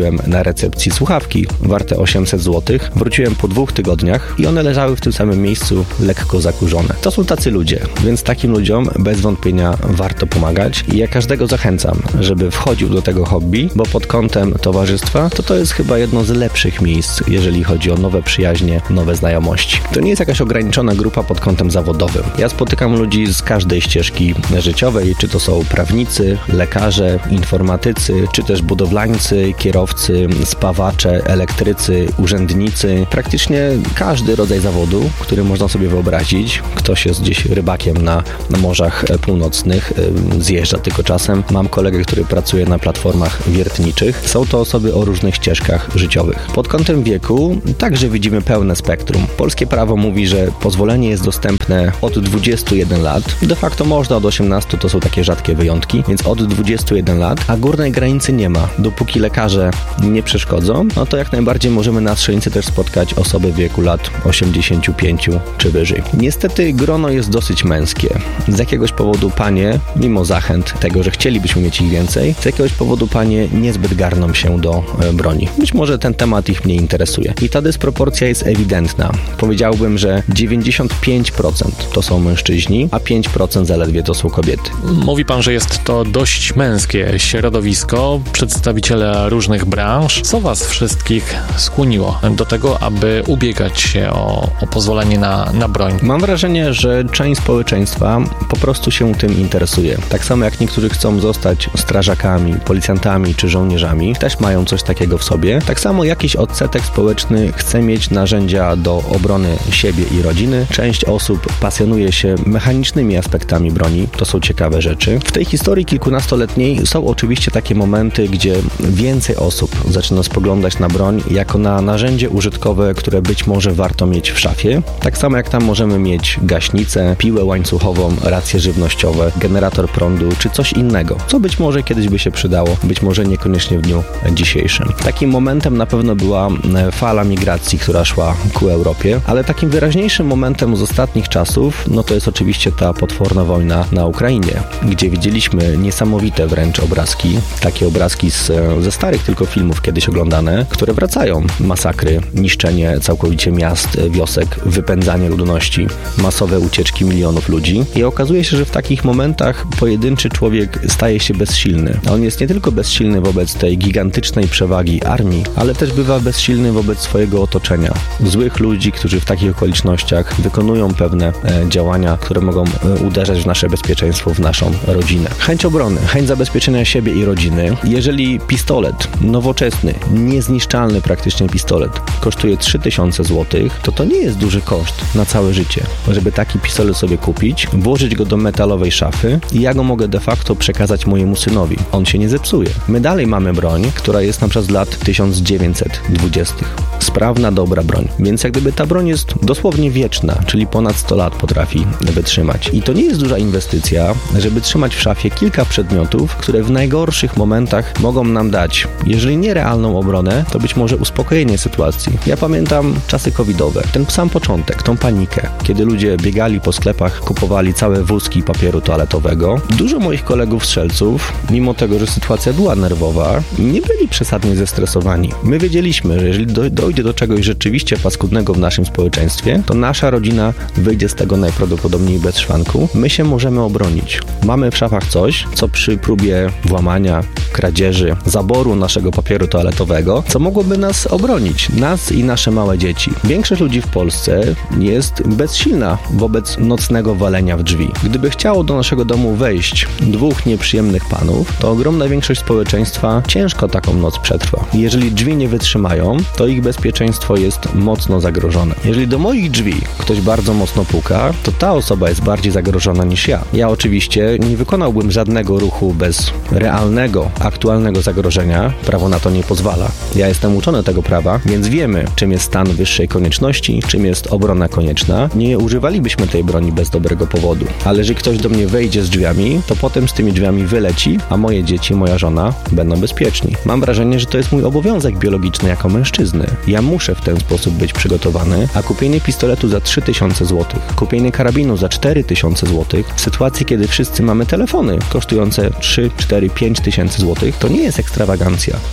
recepcji słuchawki warte osiemset złotych. Wróciłem po dwóch tygodniach i one leżały w tym samym miejscu lekko zakurzone. To są tacy ludzie, więc takim ludziom bez wątpienia warto pomagać i ja każdego zachęcam, żeby wchodził do tego hobby, bo pod kątem towarzystwa to to jest chyba jedno z lepszych miejsc, jeżeli chodzi o nowe przyjaźnie, nowe znajomości. To nie jest jakaś ograniczona grupa pod kątem zawodowym. Ja spotykam ludzi z każdej ścieżki życiowej, czy to są prawnicy, lekarze, informatycy, czy też budowlańcy, kierowcy, spawacze, elektrycy, urzędnicy. Praktycznie każdy rodzaj zawodu, który można sobie wyobrazić. Ktoś jest gdzieś rybakiem na, na morzach północnych, zjeżdża tylko czasem. Mam kolegę, który pracuje na platformach wiertniczych. Są to osoby o różnych ścieżkach życiowych. Pod kątem wieku także widzimy pełne spektrum. Polskie prawo mówi, że pozwolenie jest dostępne od dwudziestu jeden lat. De facto można od osiemnastu, to są takie rzadkie wyjątki, więc od dwudziestu jeden lat, a górnej granicy nie ma. Dopóki lekarze nie przeszkodzą, no to jak najbardziej możemy na strzelnicy też spotkać osoby w wieku lat osiemdziesięciu pięciu czy wyżej. Niestety grono jest dosyć męskie. Z jakiegoś powodu panie, mimo zachęt tego, że chcielibyśmy mieć ich więcej, z jakiegoś powodu panie niezbyt garną się do e, broni. Być może ten temat ich mniej interesuje. I ta dysproporcja jest ewidentna. Powiedziałbym, że dziewięćdziesiąt pięć procent to są mężczyźni, a pięć procent zaledwie to są kobiety. Mówi pan, że jest to dość męskie środowisko, przedstawiciele różnych branż. Co was wszystkich skłoniło do tego, aby ubiegać się o, o pozwolenie na, na broń? Mam wrażenie, że część społeczeństwa po prostu się tym interesuje. Tak samo jak niektórzy chcą zostać strażakami, policjantami czy żołnierzami, też mają coś takiego w sobie. Tak samo jakiś odsetek społeczny chce mieć narzędzia do obrony siebie i rodziny. Część osób pasjonuje się mechanicznymi aspektami broni. To są ciekawe rzeczy. W tej historii kilkunastoletniej są oczywiście takie momenty, gdzie więcej osób zaczyna spoglądać na broń jako na narzędzie użytkowe, które być może warto mieć w szafie. Tak samo jak tam możemy mieć gaśnicę, piłę łańcuchową, racje żywnościowe, generator prądu czy coś innego, co być może kiedyś by się przydało, być może niekoniecznie w dniu dzisiejszym. Takim momentem na pewno była fala migracji, która szła ku Europie, ale takim wyraźniejszym momentem z ostatnich czasów, no to jest oczywiście ta potworna wojna na Ukrainie, gdzie widzieliśmy niesamowite wręcz obrazki, takie obrazki z, ze starych tylko filmów kiedyś oglądane, które wracają. Masakry, niszczenie całkowicie miast, wiosek, wypędzanie ludności, masowe ucieczki milionów ludzi i okazuje się, że w takich momentach pojedynczy człowiek staje się bezsilny. On jest nie tylko bezsilny wobec tej gigantycznej przewagi armii, ale też bywa bezsilny wobec swojego otoczenia. Złych ludzi, którzy w takich okolicznościach wykonują pewne e, działania, które mogą e, uderzać w nasze bezpieczeństwo, w naszą rodzinę. Chęć obrony, chęć zabezpieczenia siebie i rodziny. Jeżeli pistolet, nowoczesny, niezniszczalny praktycznie pistolet kosztuje trzy tysiące złotych, to to nie jest duży koszt na całe życie, żeby taki pistolet sobie kupić, włożyć go do metalowej szafy i ja go mogę de facto przekazać mojemu synowi. On się nie zepsuje. My dalej mamy broń, która jest na przykład z lat tysiąc dziewięćset dwudziestych. Sprawna, dobra broń. Więc jak gdyby ta broń jest dosłownie wieczna, czyli ponad sto lat potrafi wytrzymać. I to nie jest duża inwestycja, żeby trzymać w szafie kilka przedmiotów, które w najgorszych momentach mogą nam dać, jeżeli nie realną obronę, to być może uspokojenie sytuacji. Ja pamiętam czasy covidowe, ten sam początek, tą panikę, kiedy ludzie biegali po sklepach, kupowali całe wózki papieru toaletowego. Dużo moich kolegów strzelców, mimo tego, że sytuacja była nerwowa, nie byli przesadnie zestresowani. My wiedzieliśmy, że jeżeli do, dojdzie do czegoś rzeczywiście paskudnego w naszym społeczeństwie, to nasza rodzina wyjdzie z tego najprawdopodobniej bez szwanku. My się możemy obronić. Mamy w szafach coś, co przy próbie włamania, kradzieży, zaboru naszego papieru toaletowego, co mogłoby nas obronić, nas i nasze małe dzieci. Większość ludzi w Polsce jest bezsilna wobec nocnego walenia w drzwi. Gdyby chciało do naszego domu wejść dwóch nieprzyjemnych panów, to ogromna większość społeczeństwa ciężko taką noc przetrwa. Jeżeli drzwi nie wytrzymają, to ich bezpieczeństwo jest mocno zagrożone. Jeżeli do moich drzwi ktoś bardzo mocno puka, to ta osoba jest bardziej zagrożona niż ja. Ja oczywiście nie wykonałbym żadnego ruchu bez realnego, aktualnego zagrożenia. Prawo na to nie pozwala. Ja jestem uczony tego prawa, więc wiemy, czym jest stan wyższej konieczności, czym jest obrona konieczna. Nie używalibyśmy tej broni bez dobrego powodu. Ale jeżeli ktoś do mnie wejdzie z drzwiami, to potem z tymi drzwiami wyleci, a moje dzieci, moja żona będą bezpieczni. Mam wrażenie, że to jest mój obowiązek biologiczny jako mężczyzny. Ja muszę w ten sposób być przygotowany, a kupienie pistoletu za trzy tysiące złotych, kupienie karabinu za cztery tysiące złotych, w sytuacji, kiedy wszyscy mamy telefony kosztujące trzy, cztery, pięć tysięcy złotych, to nie jest ekstrawagancja. Telefon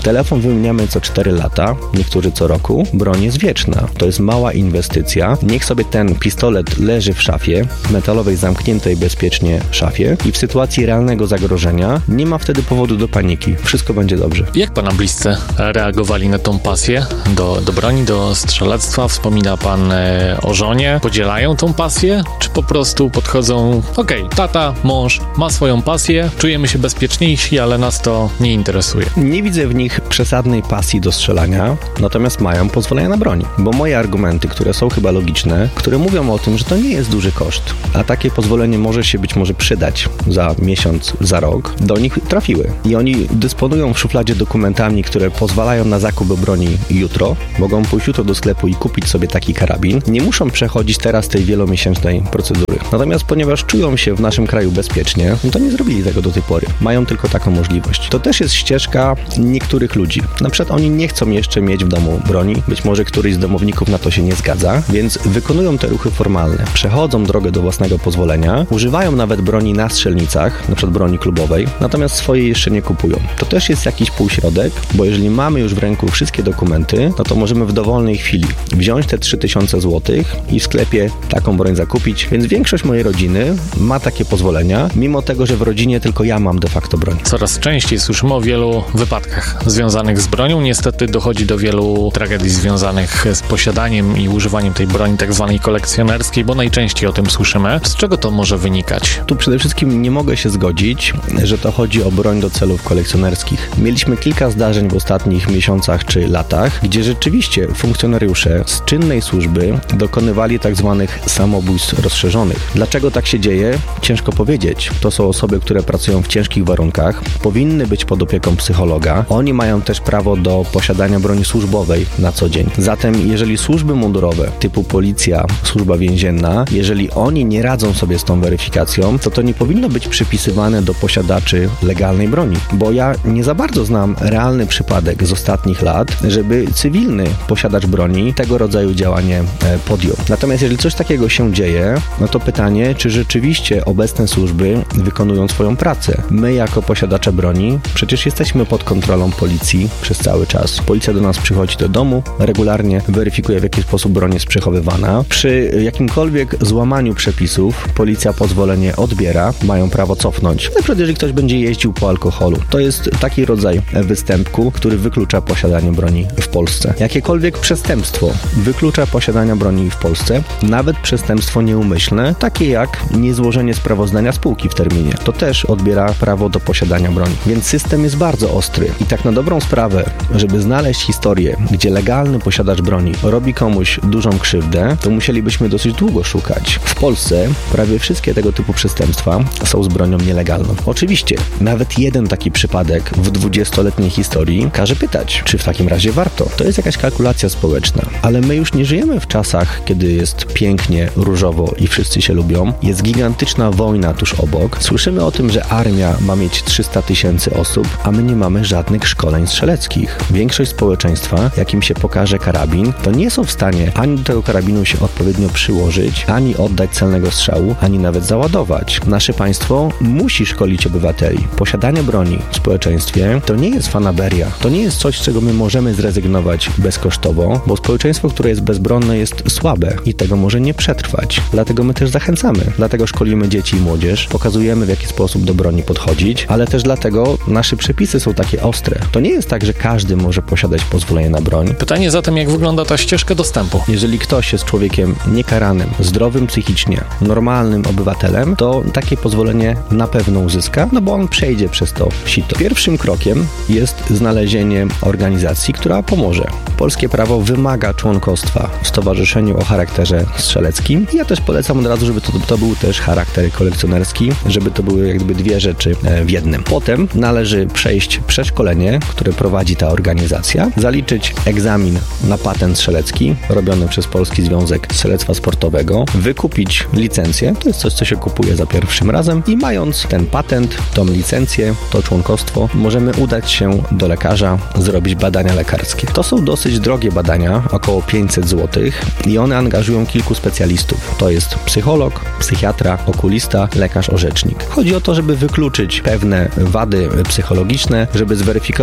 wymieniamy co cztery lata, niektórzy co roku. Broń jest wieczna. To jest mała inwestycja. Niech sobie ten pistolet leży w szafie, metalowej, zamkniętej bezpiecznie szafie i w sytuacji realnego zagrożenia nie ma wtedy powodu do paniki. Wszystko będzie dobrze. Jak pana bliscy reagowali na tą pasję do, do broni, do strzelectwa? Wspomina pan e, o żonie. Podzielają tą pasję? Czy po prostu podchodzą, okej, okay, tata, mąż ma swoją pasję, czujemy się bezpieczniejsi, ale nas to nie interesuje? Nie widzę w nich przesadnej pasji do strzelania, natomiast mają pozwolenia na broń. Bo moje argumenty, które są chyba logiczne, które mówią o tym, że to nie jest duży koszt, a takie pozwolenie może się być może przydać za miesiąc, za rok, do nich trafiły. I oni dysponują w szufladzie dokumentami, które pozwalają na zakup broni jutro, mogą pójść jutro do sklepu i kupić sobie taki karabin. Nie muszą przechodzić teraz tej wielomiesięcznej procedury. Natomiast ponieważ czują się w naszym kraju bezpiecznie, no to nie zrobili tego do tej pory. Mają tylko taką możliwość. To też jest ścieżka niektórych ludzi. Na przykład oni nie chcą jeszcze mieć w domu broni. Być może któryś z domowników na to się nie zgadza, więc wykonują te ruchy formalne. Przechodzą drogę do własnego pozwolenia, używają nawet broni na strzelnicach, na przykład broni klubowej, natomiast swojej jeszcze nie kupują. To też jest jakiś półśrodek, bo jeżeli mamy już w ręku wszystkie dokumenty, no to możemy w dowolnej chwili wziąć te trzy tysiące złotych i w sklepie taką broń zakupić, więc większość mojej rodziny ma takie pozwolenia, mimo tego, że w rodzinie tylko ja mam de facto broń. Coraz częściej słyszymy o wielu wypadkach związanych z bronią. Niestety dochodzi do wielu tragedii związanych z posiadaniem i używaniem tej broni tak zwanej kolekcjonerskiej, bo najczęściej o tym słyszymy. Z czego to może wynikać? Tu przede wszystkim nie mogę się zgodzić, że to chodzi o broń do celów kolekcjonerskich. Mieliśmy kilka zdarzeń w ostatnich miesiącach czy latach, gdzie rzeczywiście funkcjonariusze z czynnej służby dokonywali tak zwanych samobójstw rozszerzonych. Dlaczego tak się dzieje? Ciężko powiedzieć. To są osoby, które pracują w ciężkich warunkach, powinny być pod opieką psychologa. Oni mają też prawo do posiadania broni służbowej na co dzień. Zatem jeżeli służby mundurowe typu policja, służba więzienna, jeżeli oni nie radzą sobie z tą weryfikacją, to to nie powinno być przypisywane do posiadaczy legalnej broni. Bo ja nie za bardzo znam realny przypadek z ostatnich lat, żeby cywilny posiadacz broni tego rodzaju działanie podjął. Natomiast jeżeli coś takiego się dzieje, no to pytanie, czy rzeczywiście obecne służby wykonują swoją pracę. My jako posiadacze broni przecież jesteśmy pod kontrolą policji przez cały czas. Policja do nas przychodzi do domu, regularnie weryfikuje, w jaki sposób broń jest przechowywana. Przy jakimkolwiek złamaniu przepisów policja pozwolenie odbiera, mają prawo cofnąć. Na przykład jeżeli ktoś będzie jeździł po alkoholu. To jest taki rodzaj występku, który wyklucza posiadanie broni w Polsce. Jakiekolwiek przestępstwo wyklucza posiadania broni w Polsce, nawet przestępstwo nieumyślne, takie jak niezłożenie sprawozdania spółki w terminie. To też odbiera prawo do posiadania broni. Więc system jest bardzo ostry i tak na dobrą sprawę, żeby znaleźć historię, gdzie legalny posiadacz broni robi komuś dużą krzywdę, to musielibyśmy dosyć długo szukać. W Polsce prawie wszystkie tego typu przestępstwa są z bronią nielegalną. Oczywiście, nawet jeden taki przypadek w dwudziestoletniej historii każe pytać, czy w takim razie warto. To jest jakaś kalkulacja społeczna, ale my już nie żyjemy w czasach, kiedy jest pięknie, różowo i wszyscy się lubią. Jest gigantyczna wojna tuż obok. Słyszymy o tym, że armia ma mieć trzysta tysięcy osób, a my nie mamy żadnych szkoleń strzeleckich. Większość społeczeństwa, jakim się pokaże karabin, to nie są w stanie ani do tego karabinu się odpowiednio przyłożyć, ani oddać celnego strzału, ani nawet załadować. Nasze państwo musi szkolić obywateli. Posiadanie broni w społeczeństwie to nie jest fanaberia. To nie jest coś, z czego my możemy zrezygnować bezkosztowo, bo społeczeństwo, które jest bezbronne, jest słabe i tego może nie przetrwać. Dlatego my też zachęcamy. Dlatego szkolimy dzieci i młodzież, pokazujemy, w jaki sposób do broni podchodzić, ale też dlatego nasze przepisy są takie ostre. To nie jest tak, że każdy może posiadać pozwolenie na broń. Pytanie zatem, jak wygląda ta ścieżka dostępu? Jeżeli ktoś jest człowiekiem niekaranym, zdrowym psychicznie, normalnym obywatelem, to takie pozwolenie na pewno uzyska, no bo on przejdzie przez to sito. Pierwszym krokiem jest znalezienie organizacji, która pomoże. Polskie prawo wymaga członkostwa w stowarzyszeniu o charakterze strzeleckim. Ja też polecam od razu, żeby to, to był też charakter kolekcjonerski, żeby to były jakby dwie rzeczy w jednym. Potem należy przejść przeszkolenie, które prowadzi ta organizacja, zaliczyć egzamin na patent strzelecki robiony przez Polski Związek Strzelectwa Sportowego, wykupić licencję, to jest coś, co się kupuje za pierwszym razem i mając ten patent, tą licencję, to członkostwo, możemy udać się do lekarza, zrobić badania lekarskie. To są dosyć drogie badania, około pięćset złotych i one angażują kilku specjalistów. To jest psycholog, psychiatra, okulista, lekarz orzecznik. Chodzi o to, żeby wykluczyć pewne wady psychologiczne, żeby zweryfikować, czy osoba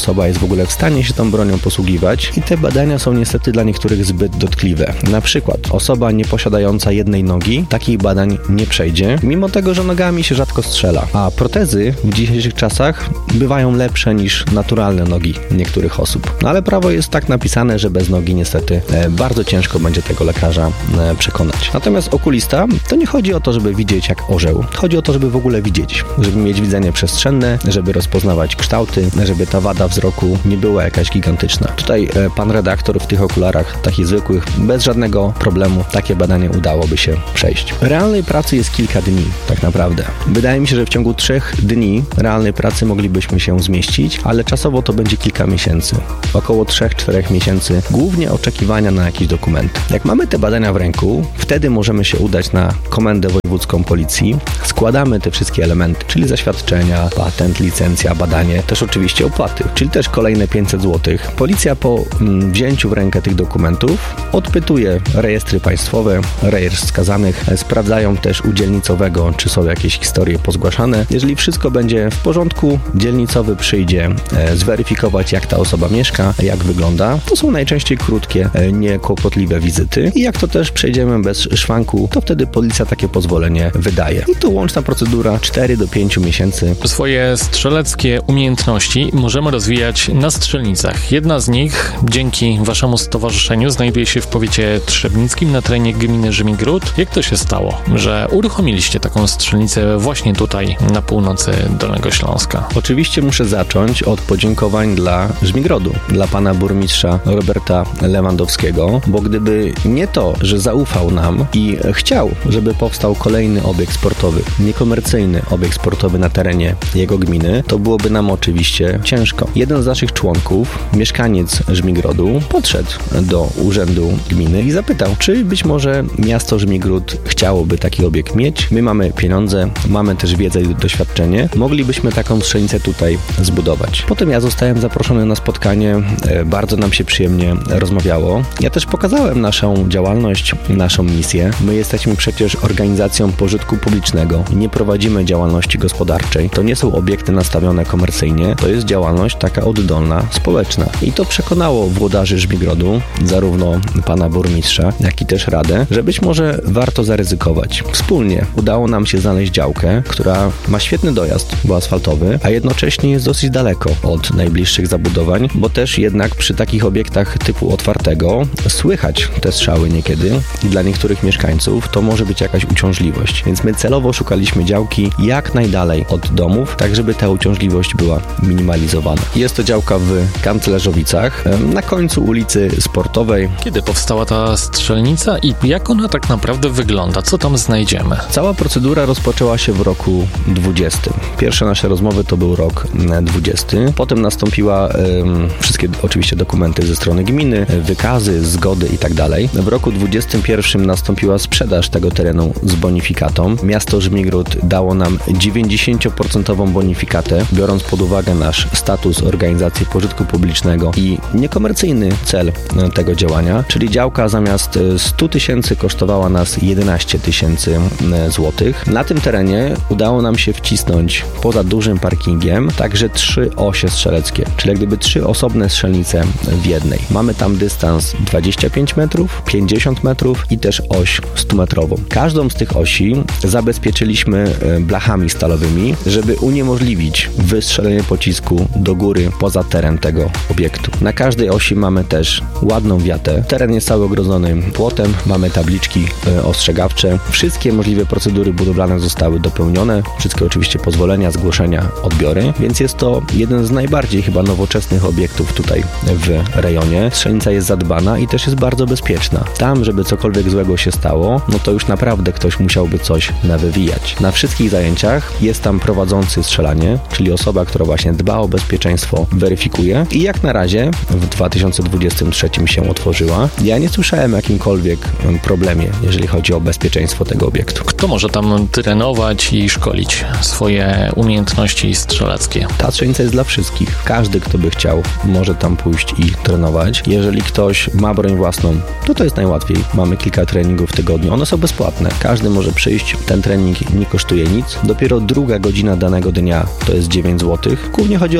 osoba jest w ogóle w stanie się tą bronią posługiwać i te badania są niestety dla niektórych zbyt dotkliwe. Na przykład osoba nieposiadająca jednej nogi takich badań nie przejdzie, mimo tego, że nogami się rzadko strzela, a protezy w dzisiejszych czasach bywają lepsze niż naturalne nogi niektórych osób. No ale prawo jest tak napisane, że bez nogi niestety e, bardzo ciężko będzie tego lekarza e, przekonać. Natomiast okulista to nie chodzi o to, żeby widzieć jak orzeł. Chodzi o to, żeby w ogóle widzieć, żeby mieć widzenie przestrzenne, żeby rozpoznawać kształty, żeby ta wada wzroku nie była jakaś gigantyczna. Tutaj e, pan redaktor w tych okularach takich zwykłych, bez żadnego problemu takie badanie udałoby się przejść. Realnej pracy jest kilka dni, tak naprawdę. Wydaje mi się, że w ciągu trzech dni realnej pracy moglibyśmy się zmieścić, ale czasowo to będzie kilka miesięcy. Około trzech czterech miesięcy, głównie oczekiwania na jakiś dokument. Jak mamy te badania w ręku, wtedy możemy się udać na komendę wojewódzką policji, składamy te wszystkie elementy, czyli zaświadczenia, patent, licencja, badanie, też oczywiście opłaty, czyli też kolejne pięćset złotych. Policja po mm, wzięciu w rękę tych dokumentów odpytuje rejestry państwowe, rejestr skazanych, sprawdzają też u dzielnicowego, czy są jakieś historie pozgłaszane. Jeżeli wszystko będzie w porządku, dzielnicowy przyjdzie e, zweryfikować, jak ta osoba mieszka, jak wygląda. To są najczęściej krótkie, e, niekłopotliwe wizyty i jak to też przejdziemy bez szwanku, to wtedy policja takie pozwolenie wydaje. I to łączna procedura cztery do pięciu miesięcy. Swoje strzeleckie umiejętności możemy rozwijać na strzelnicach. Jedna z nich, dzięki waszemu stowarzyszeniu, znajduje się w powiecie trzebnickim na terenie gminy Żmigród. Jak to się stało, że uruchomiliście taką strzelnicę właśnie tutaj na północy Dolnego Śląska? Oczywiście muszę zacząć od podziękowań dla Żmigrodu, dla pana burmistrza Roberta Lewandowskiego, bo gdyby nie to, że zaufał nam i chciał, żeby powstał kolejny obiekt sportowy, niekomercyjny obiekt sportowy na terenie jego gminy, to byłoby nam oczywiście ciężko. Jeden z naszych członków, mieszkaniec Żmigrodu, podszedł do urzędu gminy i zapytał, czy być może miasto Żmigród chciałoby taki obiekt mieć. My mamy pieniądze, mamy też wiedzę i doświadczenie. Moglibyśmy taką strzelnicę tutaj zbudować. Potem ja zostałem zaproszony na spotkanie. Bardzo nam się przyjemnie rozmawiało. Ja też pokazałem naszą działalność, naszą misję. My jesteśmy przecież organizacją pożytku publicznego. Nie prowadzimy działalności gospodarczej. To nie są obiekty nastawione komercyjnie. To jest działalność taka oddolna, społeczna. I to przekonało włodarzy Żmigrodu, zarówno pana burmistrza, jak i też radę, że być może warto zaryzykować. Wspólnie udało nam się znaleźć działkę, która ma świetny dojazd, bo asfaltowy, a jednocześnie jest dosyć daleko od najbliższych zabudowań, bo też jednak przy takich obiektach typu otwartego słychać te strzały niekiedy i dla niektórych mieszkańców to może być jakaś uciążliwość. Więc my celowo szukaliśmy działki jak najdalej od domów, tak żeby ta uciążliwość była minimalizowana. Jest to działka w Kanclerzowicach, na końcu ulicy Sportowej. Kiedy powstała ta strzelnica i jak ona tak naprawdę wygląda? Co tam znajdziemy? Cała procedura rozpoczęła się w roku dwudziestym. Pierwsze nasze rozmowy to był rok dwudziesty. Potem nastąpiła um, wszystkie oczywiście dokumenty ze strony gminy, wykazy, zgody i tak dalej. W roku dwudziestym pierwszym nastąpiła sprzedaż tego terenu z bonifikatą. Miasto Żmigród dało nam dziewięćdziesiąt procent bonifikatę, biorąc pod uwagę nasz status organizacji pożytku publicznego i niekomercyjny cel tego działania, czyli działka zamiast stu tysięcy kosztowała nas jedenaście tysięcy złotych. Na tym terenie udało nam się wcisnąć poza dużym parkingiem także trzy osie strzeleckie, czyli jak gdyby trzy osobne strzelnice w jednej. Mamy tam dystans dwadzieścia pięć metrów, pięćdziesiąt metrów i też oś stumetrową. Każdą z tych osi zabezpieczyliśmy blachami stalowymi, żeby uniemożliwić wystrzelenie pocisku do góry poza teren tego obiektu. Na każdej osi mamy też ładną wiatę. Teren jest cały ogrodzony płotem, mamy tabliczki ostrzegawcze. Wszystkie możliwe procedury budowlane zostały dopełnione. Wszystkie oczywiście pozwolenia, zgłoszenia, odbiory, więc jest to jeden z najbardziej chyba nowoczesnych obiektów tutaj w rejonie. Strzelnica jest zadbana i też jest bardzo bezpieczna. Tam, żeby cokolwiek złego się stało, no to już naprawdę ktoś musiałby coś nawywijać. Na wszystkich zajęciach jest tam prowadzący strzelanie, czyli osoba, która właśnie dba o bezpieczeństwo, weryfikuje i jak na razie w dwa tysiące dwudziestym trzecim się otworzyła. Ja nie słyszałem o jakimkolwiek problemie, jeżeli chodzi o bezpieczeństwo tego obiektu. Kto może tam trenować i szkolić swoje umiejętności strzeleckie? Ta strzelnica jest dla wszystkich. Każdy, kto by chciał, może tam pójść i trenować. Jeżeli ktoś ma broń własną, to to jest najłatwiej. Mamy kilka treningów w tygodniu. One są bezpłatne. Każdy może przyjść. Ten trening nie kosztuje nic. Dopiero druga godzina danego dnia to jest dziewięć złotych. Głównie chodzi o to, żeby ktoś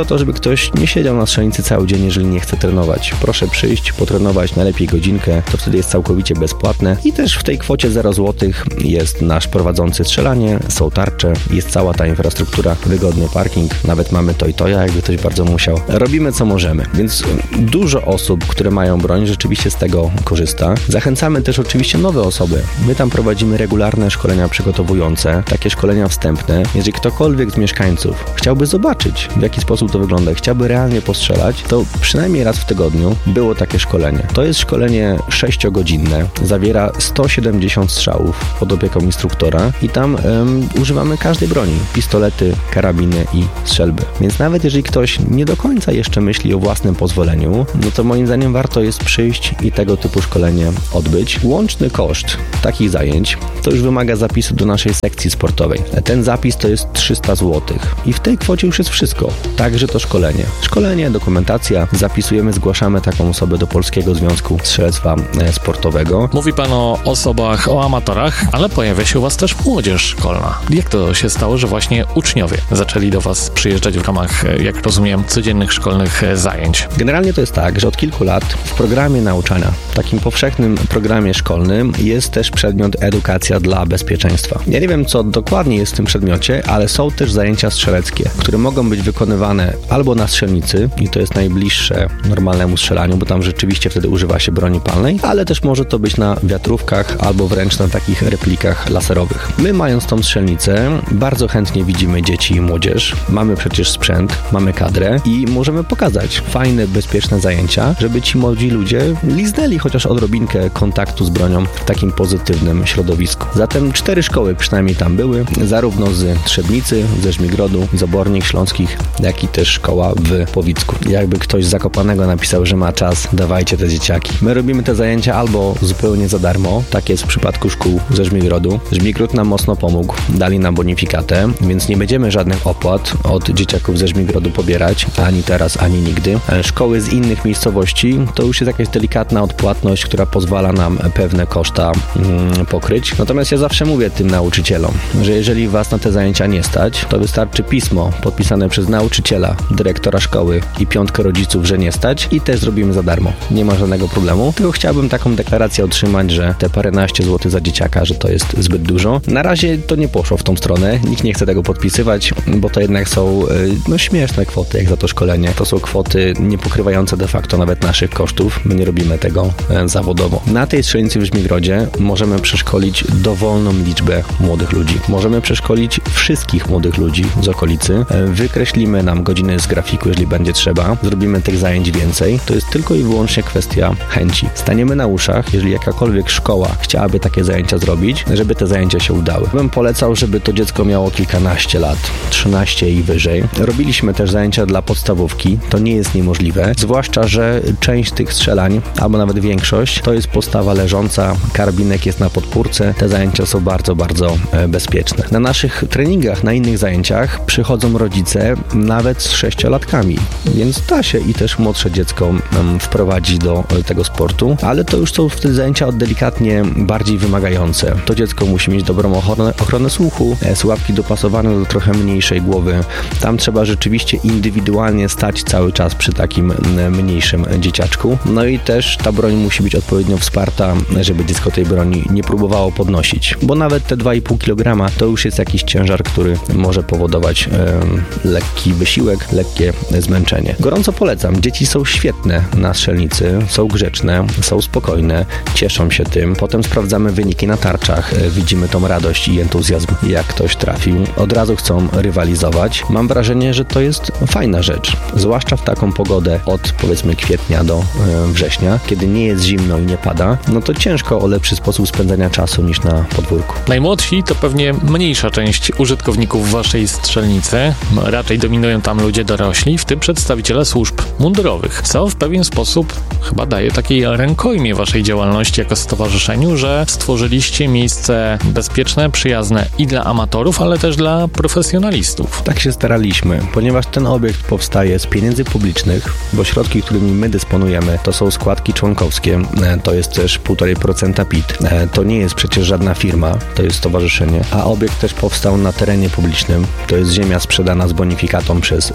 ktoś nie siedział na strzelnicy cały dzień, jeżeli nie chce trenować. Proszę przyjść, potrenować najlepiej godzinkę, to wtedy jest całkowicie bezpłatne i też w tej kwocie zero złotych jest nasz prowadzący strzelanie, są tarcze, jest cała ta infrastruktura, wygodny parking, nawet mamy to i to, jakby ktoś bardzo musiał. Robimy co możemy, więc dużo osób, które mają broń, rzeczywiście z tego korzysta. Zachęcamy też oczywiście nowe osoby. My tam prowadzimy regularne szkolenia przygotowujące, takie szkolenia wstępne. Jeżeli ktokolwiek z mieszkańców chciałby zobaczyć, w jaki sposób to wygląda, chciałby realnie postrzelać, to przynajmniej raz w tygodniu było takie szkolenie. To jest szkolenie sześciogodzinne, zawiera sto siedemdziesiąt strzałów pod opieką instruktora i tam um, używamy każdej broni. Pistolety, karabiny i strzelby. Więc nawet jeżeli ktoś nie do końca jeszcze myśli o własnym pozwoleniu, no to moim zdaniem warto jest przyjść i tego typu szkolenie odbyć. Łączny koszt takich zajęć to już wymaga zapisu do naszej sekcji sportowej. Ten zapis to jest trzysta złotych i w tej kwocie już jest wszystko. Także to szkolenie. Szkolenie, dokumentacja, zapisujemy, zgłaszamy taką osobę do Polskiego Związku Strzelectwa Sportowego. Mówi pan o osobach, o amatorach, ale pojawia się u was też młodzież szkolna. Jak to się stało, że właśnie uczniowie zaczęli do was przyjeżdżać w ramach, jak rozumiem, codziennych szkolnych zajęć? Generalnie to jest tak, że od kilku lat w programie nauczania, takim powszechnym programie szkolnym jest też przedmiot edukacja dla bezpieczeństwa. Ja nie wiem, co dokładnie jest w tym przedmiocie, ale są też zajęcia strzeleckie, które mogą być wykonywane albo na strzelnicy i to jest najbliższe normalnemu strzelaniu, bo tam rzeczywiście wtedy używa się broni palnej, ale też może to być na wiatrówkach albo wręcz na takich replikach laserowych. My, mając tą strzelnicę, bardzo chętnie widzimy dzieci i młodzież. Mamy przecież sprzęt, mamy kadrę i możemy pokazać fajne, bezpieczne zajęcia, żeby ci młodzi ludzie liznęli chociaż odrobinkę kontaktu z bronią w takim pozytywnym środowisku. Zatem cztery szkoły przynajmniej tam były, zarówno z Trzebnicy, ze Żmigrodu, z Obornik Śląskich, jak i też szkoła w Powicku. Jakby ktoś z Zakopanego napisał, że ma czas, dawajcie te dzieciaki. My robimy te zajęcia albo zupełnie za darmo, tak jest w przypadku szkół ze Żmigrodu. Żmigród nam mocno pomógł, dali nam bonifikatę, więc nie będziemy żadnych opłat od dzieciaków ze Żmigrodu pobierać, ani teraz, ani nigdy. Szkoły z innych miejscowości to już jest jakaś delikatna odpłatność, która pozwala nam pewne koszta mm, pokryć. Natomiast ja zawsze mówię tym nauczycielom, że jeżeli was na te zajęcia nie stać, to wystarczy pismo podpisane przez nauczyciela, dyrektora szkoły i piątkę rodziców, że nie stać i też zrobimy za darmo. Nie ma żadnego problemu, tylko chciałbym taką deklarację otrzymać, że te paręnaście złotych za dzieciaka, że to jest zbyt dużo. Na razie to nie poszło w tą stronę, nikt nie chce tego podpisywać, bo to jednak są no, śmieszne kwoty, jak za to szkolenie. To są kwoty nie pokrywające de facto nawet naszych kosztów. My nie robimy tego e, zawodowo. Na tej strzelnicy w Żmigrodzie możemy przeszkolić dowolną liczbę młodych ludzi. Możemy przeszkolić wszystkich młodych ludzi z okolicy. E, wykreślimy nam godziny z grafiku, jeżeli będzie trzeba. Zrobimy tych zajęć więcej. To jest tylko i wyłącznie kwestia chęci. Staniemy na uszach, jeżeli jakakolwiek szkoła chciałaby takie zajęcia zrobić, żeby te zajęcia się udały. Bym polecał, żeby to dziecko miało kilkanaście lat, trzynaście i wyżej. Robiliśmy też zajęcia dla podstawówki. To nie jest niemożliwe, zwłaszcza, że część tych strzelań, albo nawet większość, to jest postawa leżąca, karabinek jest na podpórce. Te zajęcia są bardzo, bardzo e, bezpieczne. Na naszych treningach, na innych zajęciach przychodzą rodzice nawet z sześciolatkami, więc da się i też młodsze dziecko um, wprowadzić do e, tego sportu, ale to już są wtedy zajęcia delikatnie bardziej wymagające. To dziecko musi mieć dobrą ochronę, ochronę słuchu, e, słuchawki dopasowane do trochę mniejszej głowy. Tam trzeba rzeczywiście indywidualnie stać cały czas przy takim e, mniejszym dzieciaczku. No i też ta broń musi być odpowiednio wsparta, żeby dziecko tej broni nie próbowało podnosić, bo nawet te dwa i pół kilograma to już jest jakiś ciężar, który może powodować e, lekki wysiłek, lekkie zmęczenie. Gorąco polecam. Dzieci są świetne na strzelnicy, są grzeczne, są spokojne, cieszą się tym. Potem sprawdzamy wyniki na tarczach, e, widzimy tą radość i entuzjazm, jak ktoś trafił. Od razu chcą rywalizować. Mam wrażenie, że to jest fajna rzecz, zwłaszcza w taką pogodę od powiedzmy kwietnia do e, września, kiedy nie jest zimno i nie pada, no to ciężko o lepszy sposób spędzania czasu niż na podwórku. Najmłodsi to pewnie mniejsza część użytkowników waszej strzelnicy. Raczej dominują tam ludzie dorośli, w tym przedstawiciele służb mundurowych, co w pewien sposób chyba daje takiej rękojmie waszej działalności jako stowarzyszeniu, że stworzyliście miejsce bezpieczne, przyjazne i dla amatorów, ale też dla profesjonalistów. Tak się staraliśmy, ponieważ ten obiekt powstaje z pieniędzy publicznych, bo środki, którymi my dysponujemy, to są składki członkowskie, to jest też półtora procent P I T. To nie jest przecież żadna firma, to jest stowarzyszenie, a obiekt też powstał na terenie publicznym. To jest ziemia sprzedana z bonifikatą przez gminę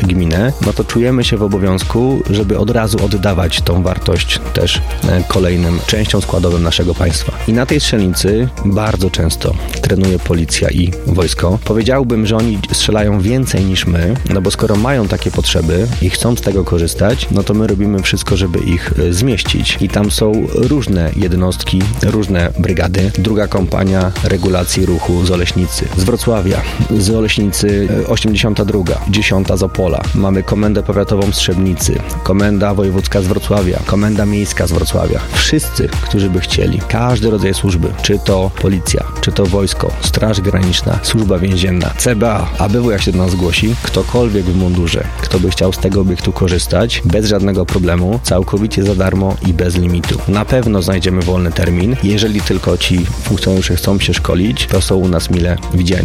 cenne, no to czujemy się w obowiązku, żeby od razu oddawać tą wartość też kolejnym częściom składowym naszego państwa. I na tej strzelnicy bardzo często trenuje policja i wojsko. Powiedziałbym, że oni strzelają więcej niż my, no bo skoro mają takie potrzeby i chcą z tego korzystać, no to my robimy wszystko, żeby ich zmieścić. I tam są różne jednostki, różne brygady. Druga kompania regulacji ruchu z Oleśnicy, z Wrocławia, z Oleśnicy osiemdziesiąta druga, dziesiąta z Opola. Mamy Komendę Powiatową z Trzebnicy, Komenda Wojewódzka z Wrocławia, Komenda Miejska z Wrocławia. Wszyscy, którzy by chcieli, każdy rodzaj służby, czy to policja, czy to wojsko, Straż Graniczna, Służba Więzienna, C B A, A B W jak się do nas zgłosi, ktokolwiek w mundurze, kto by chciał z tego obiektu korzystać, bez żadnego problemu, całkowicie za darmo i bez limitu. Na pewno znajdziemy wolny termin. Jeżeli tylko ci funkcjonariusze chcą się szkolić, to są u nas mile widziani.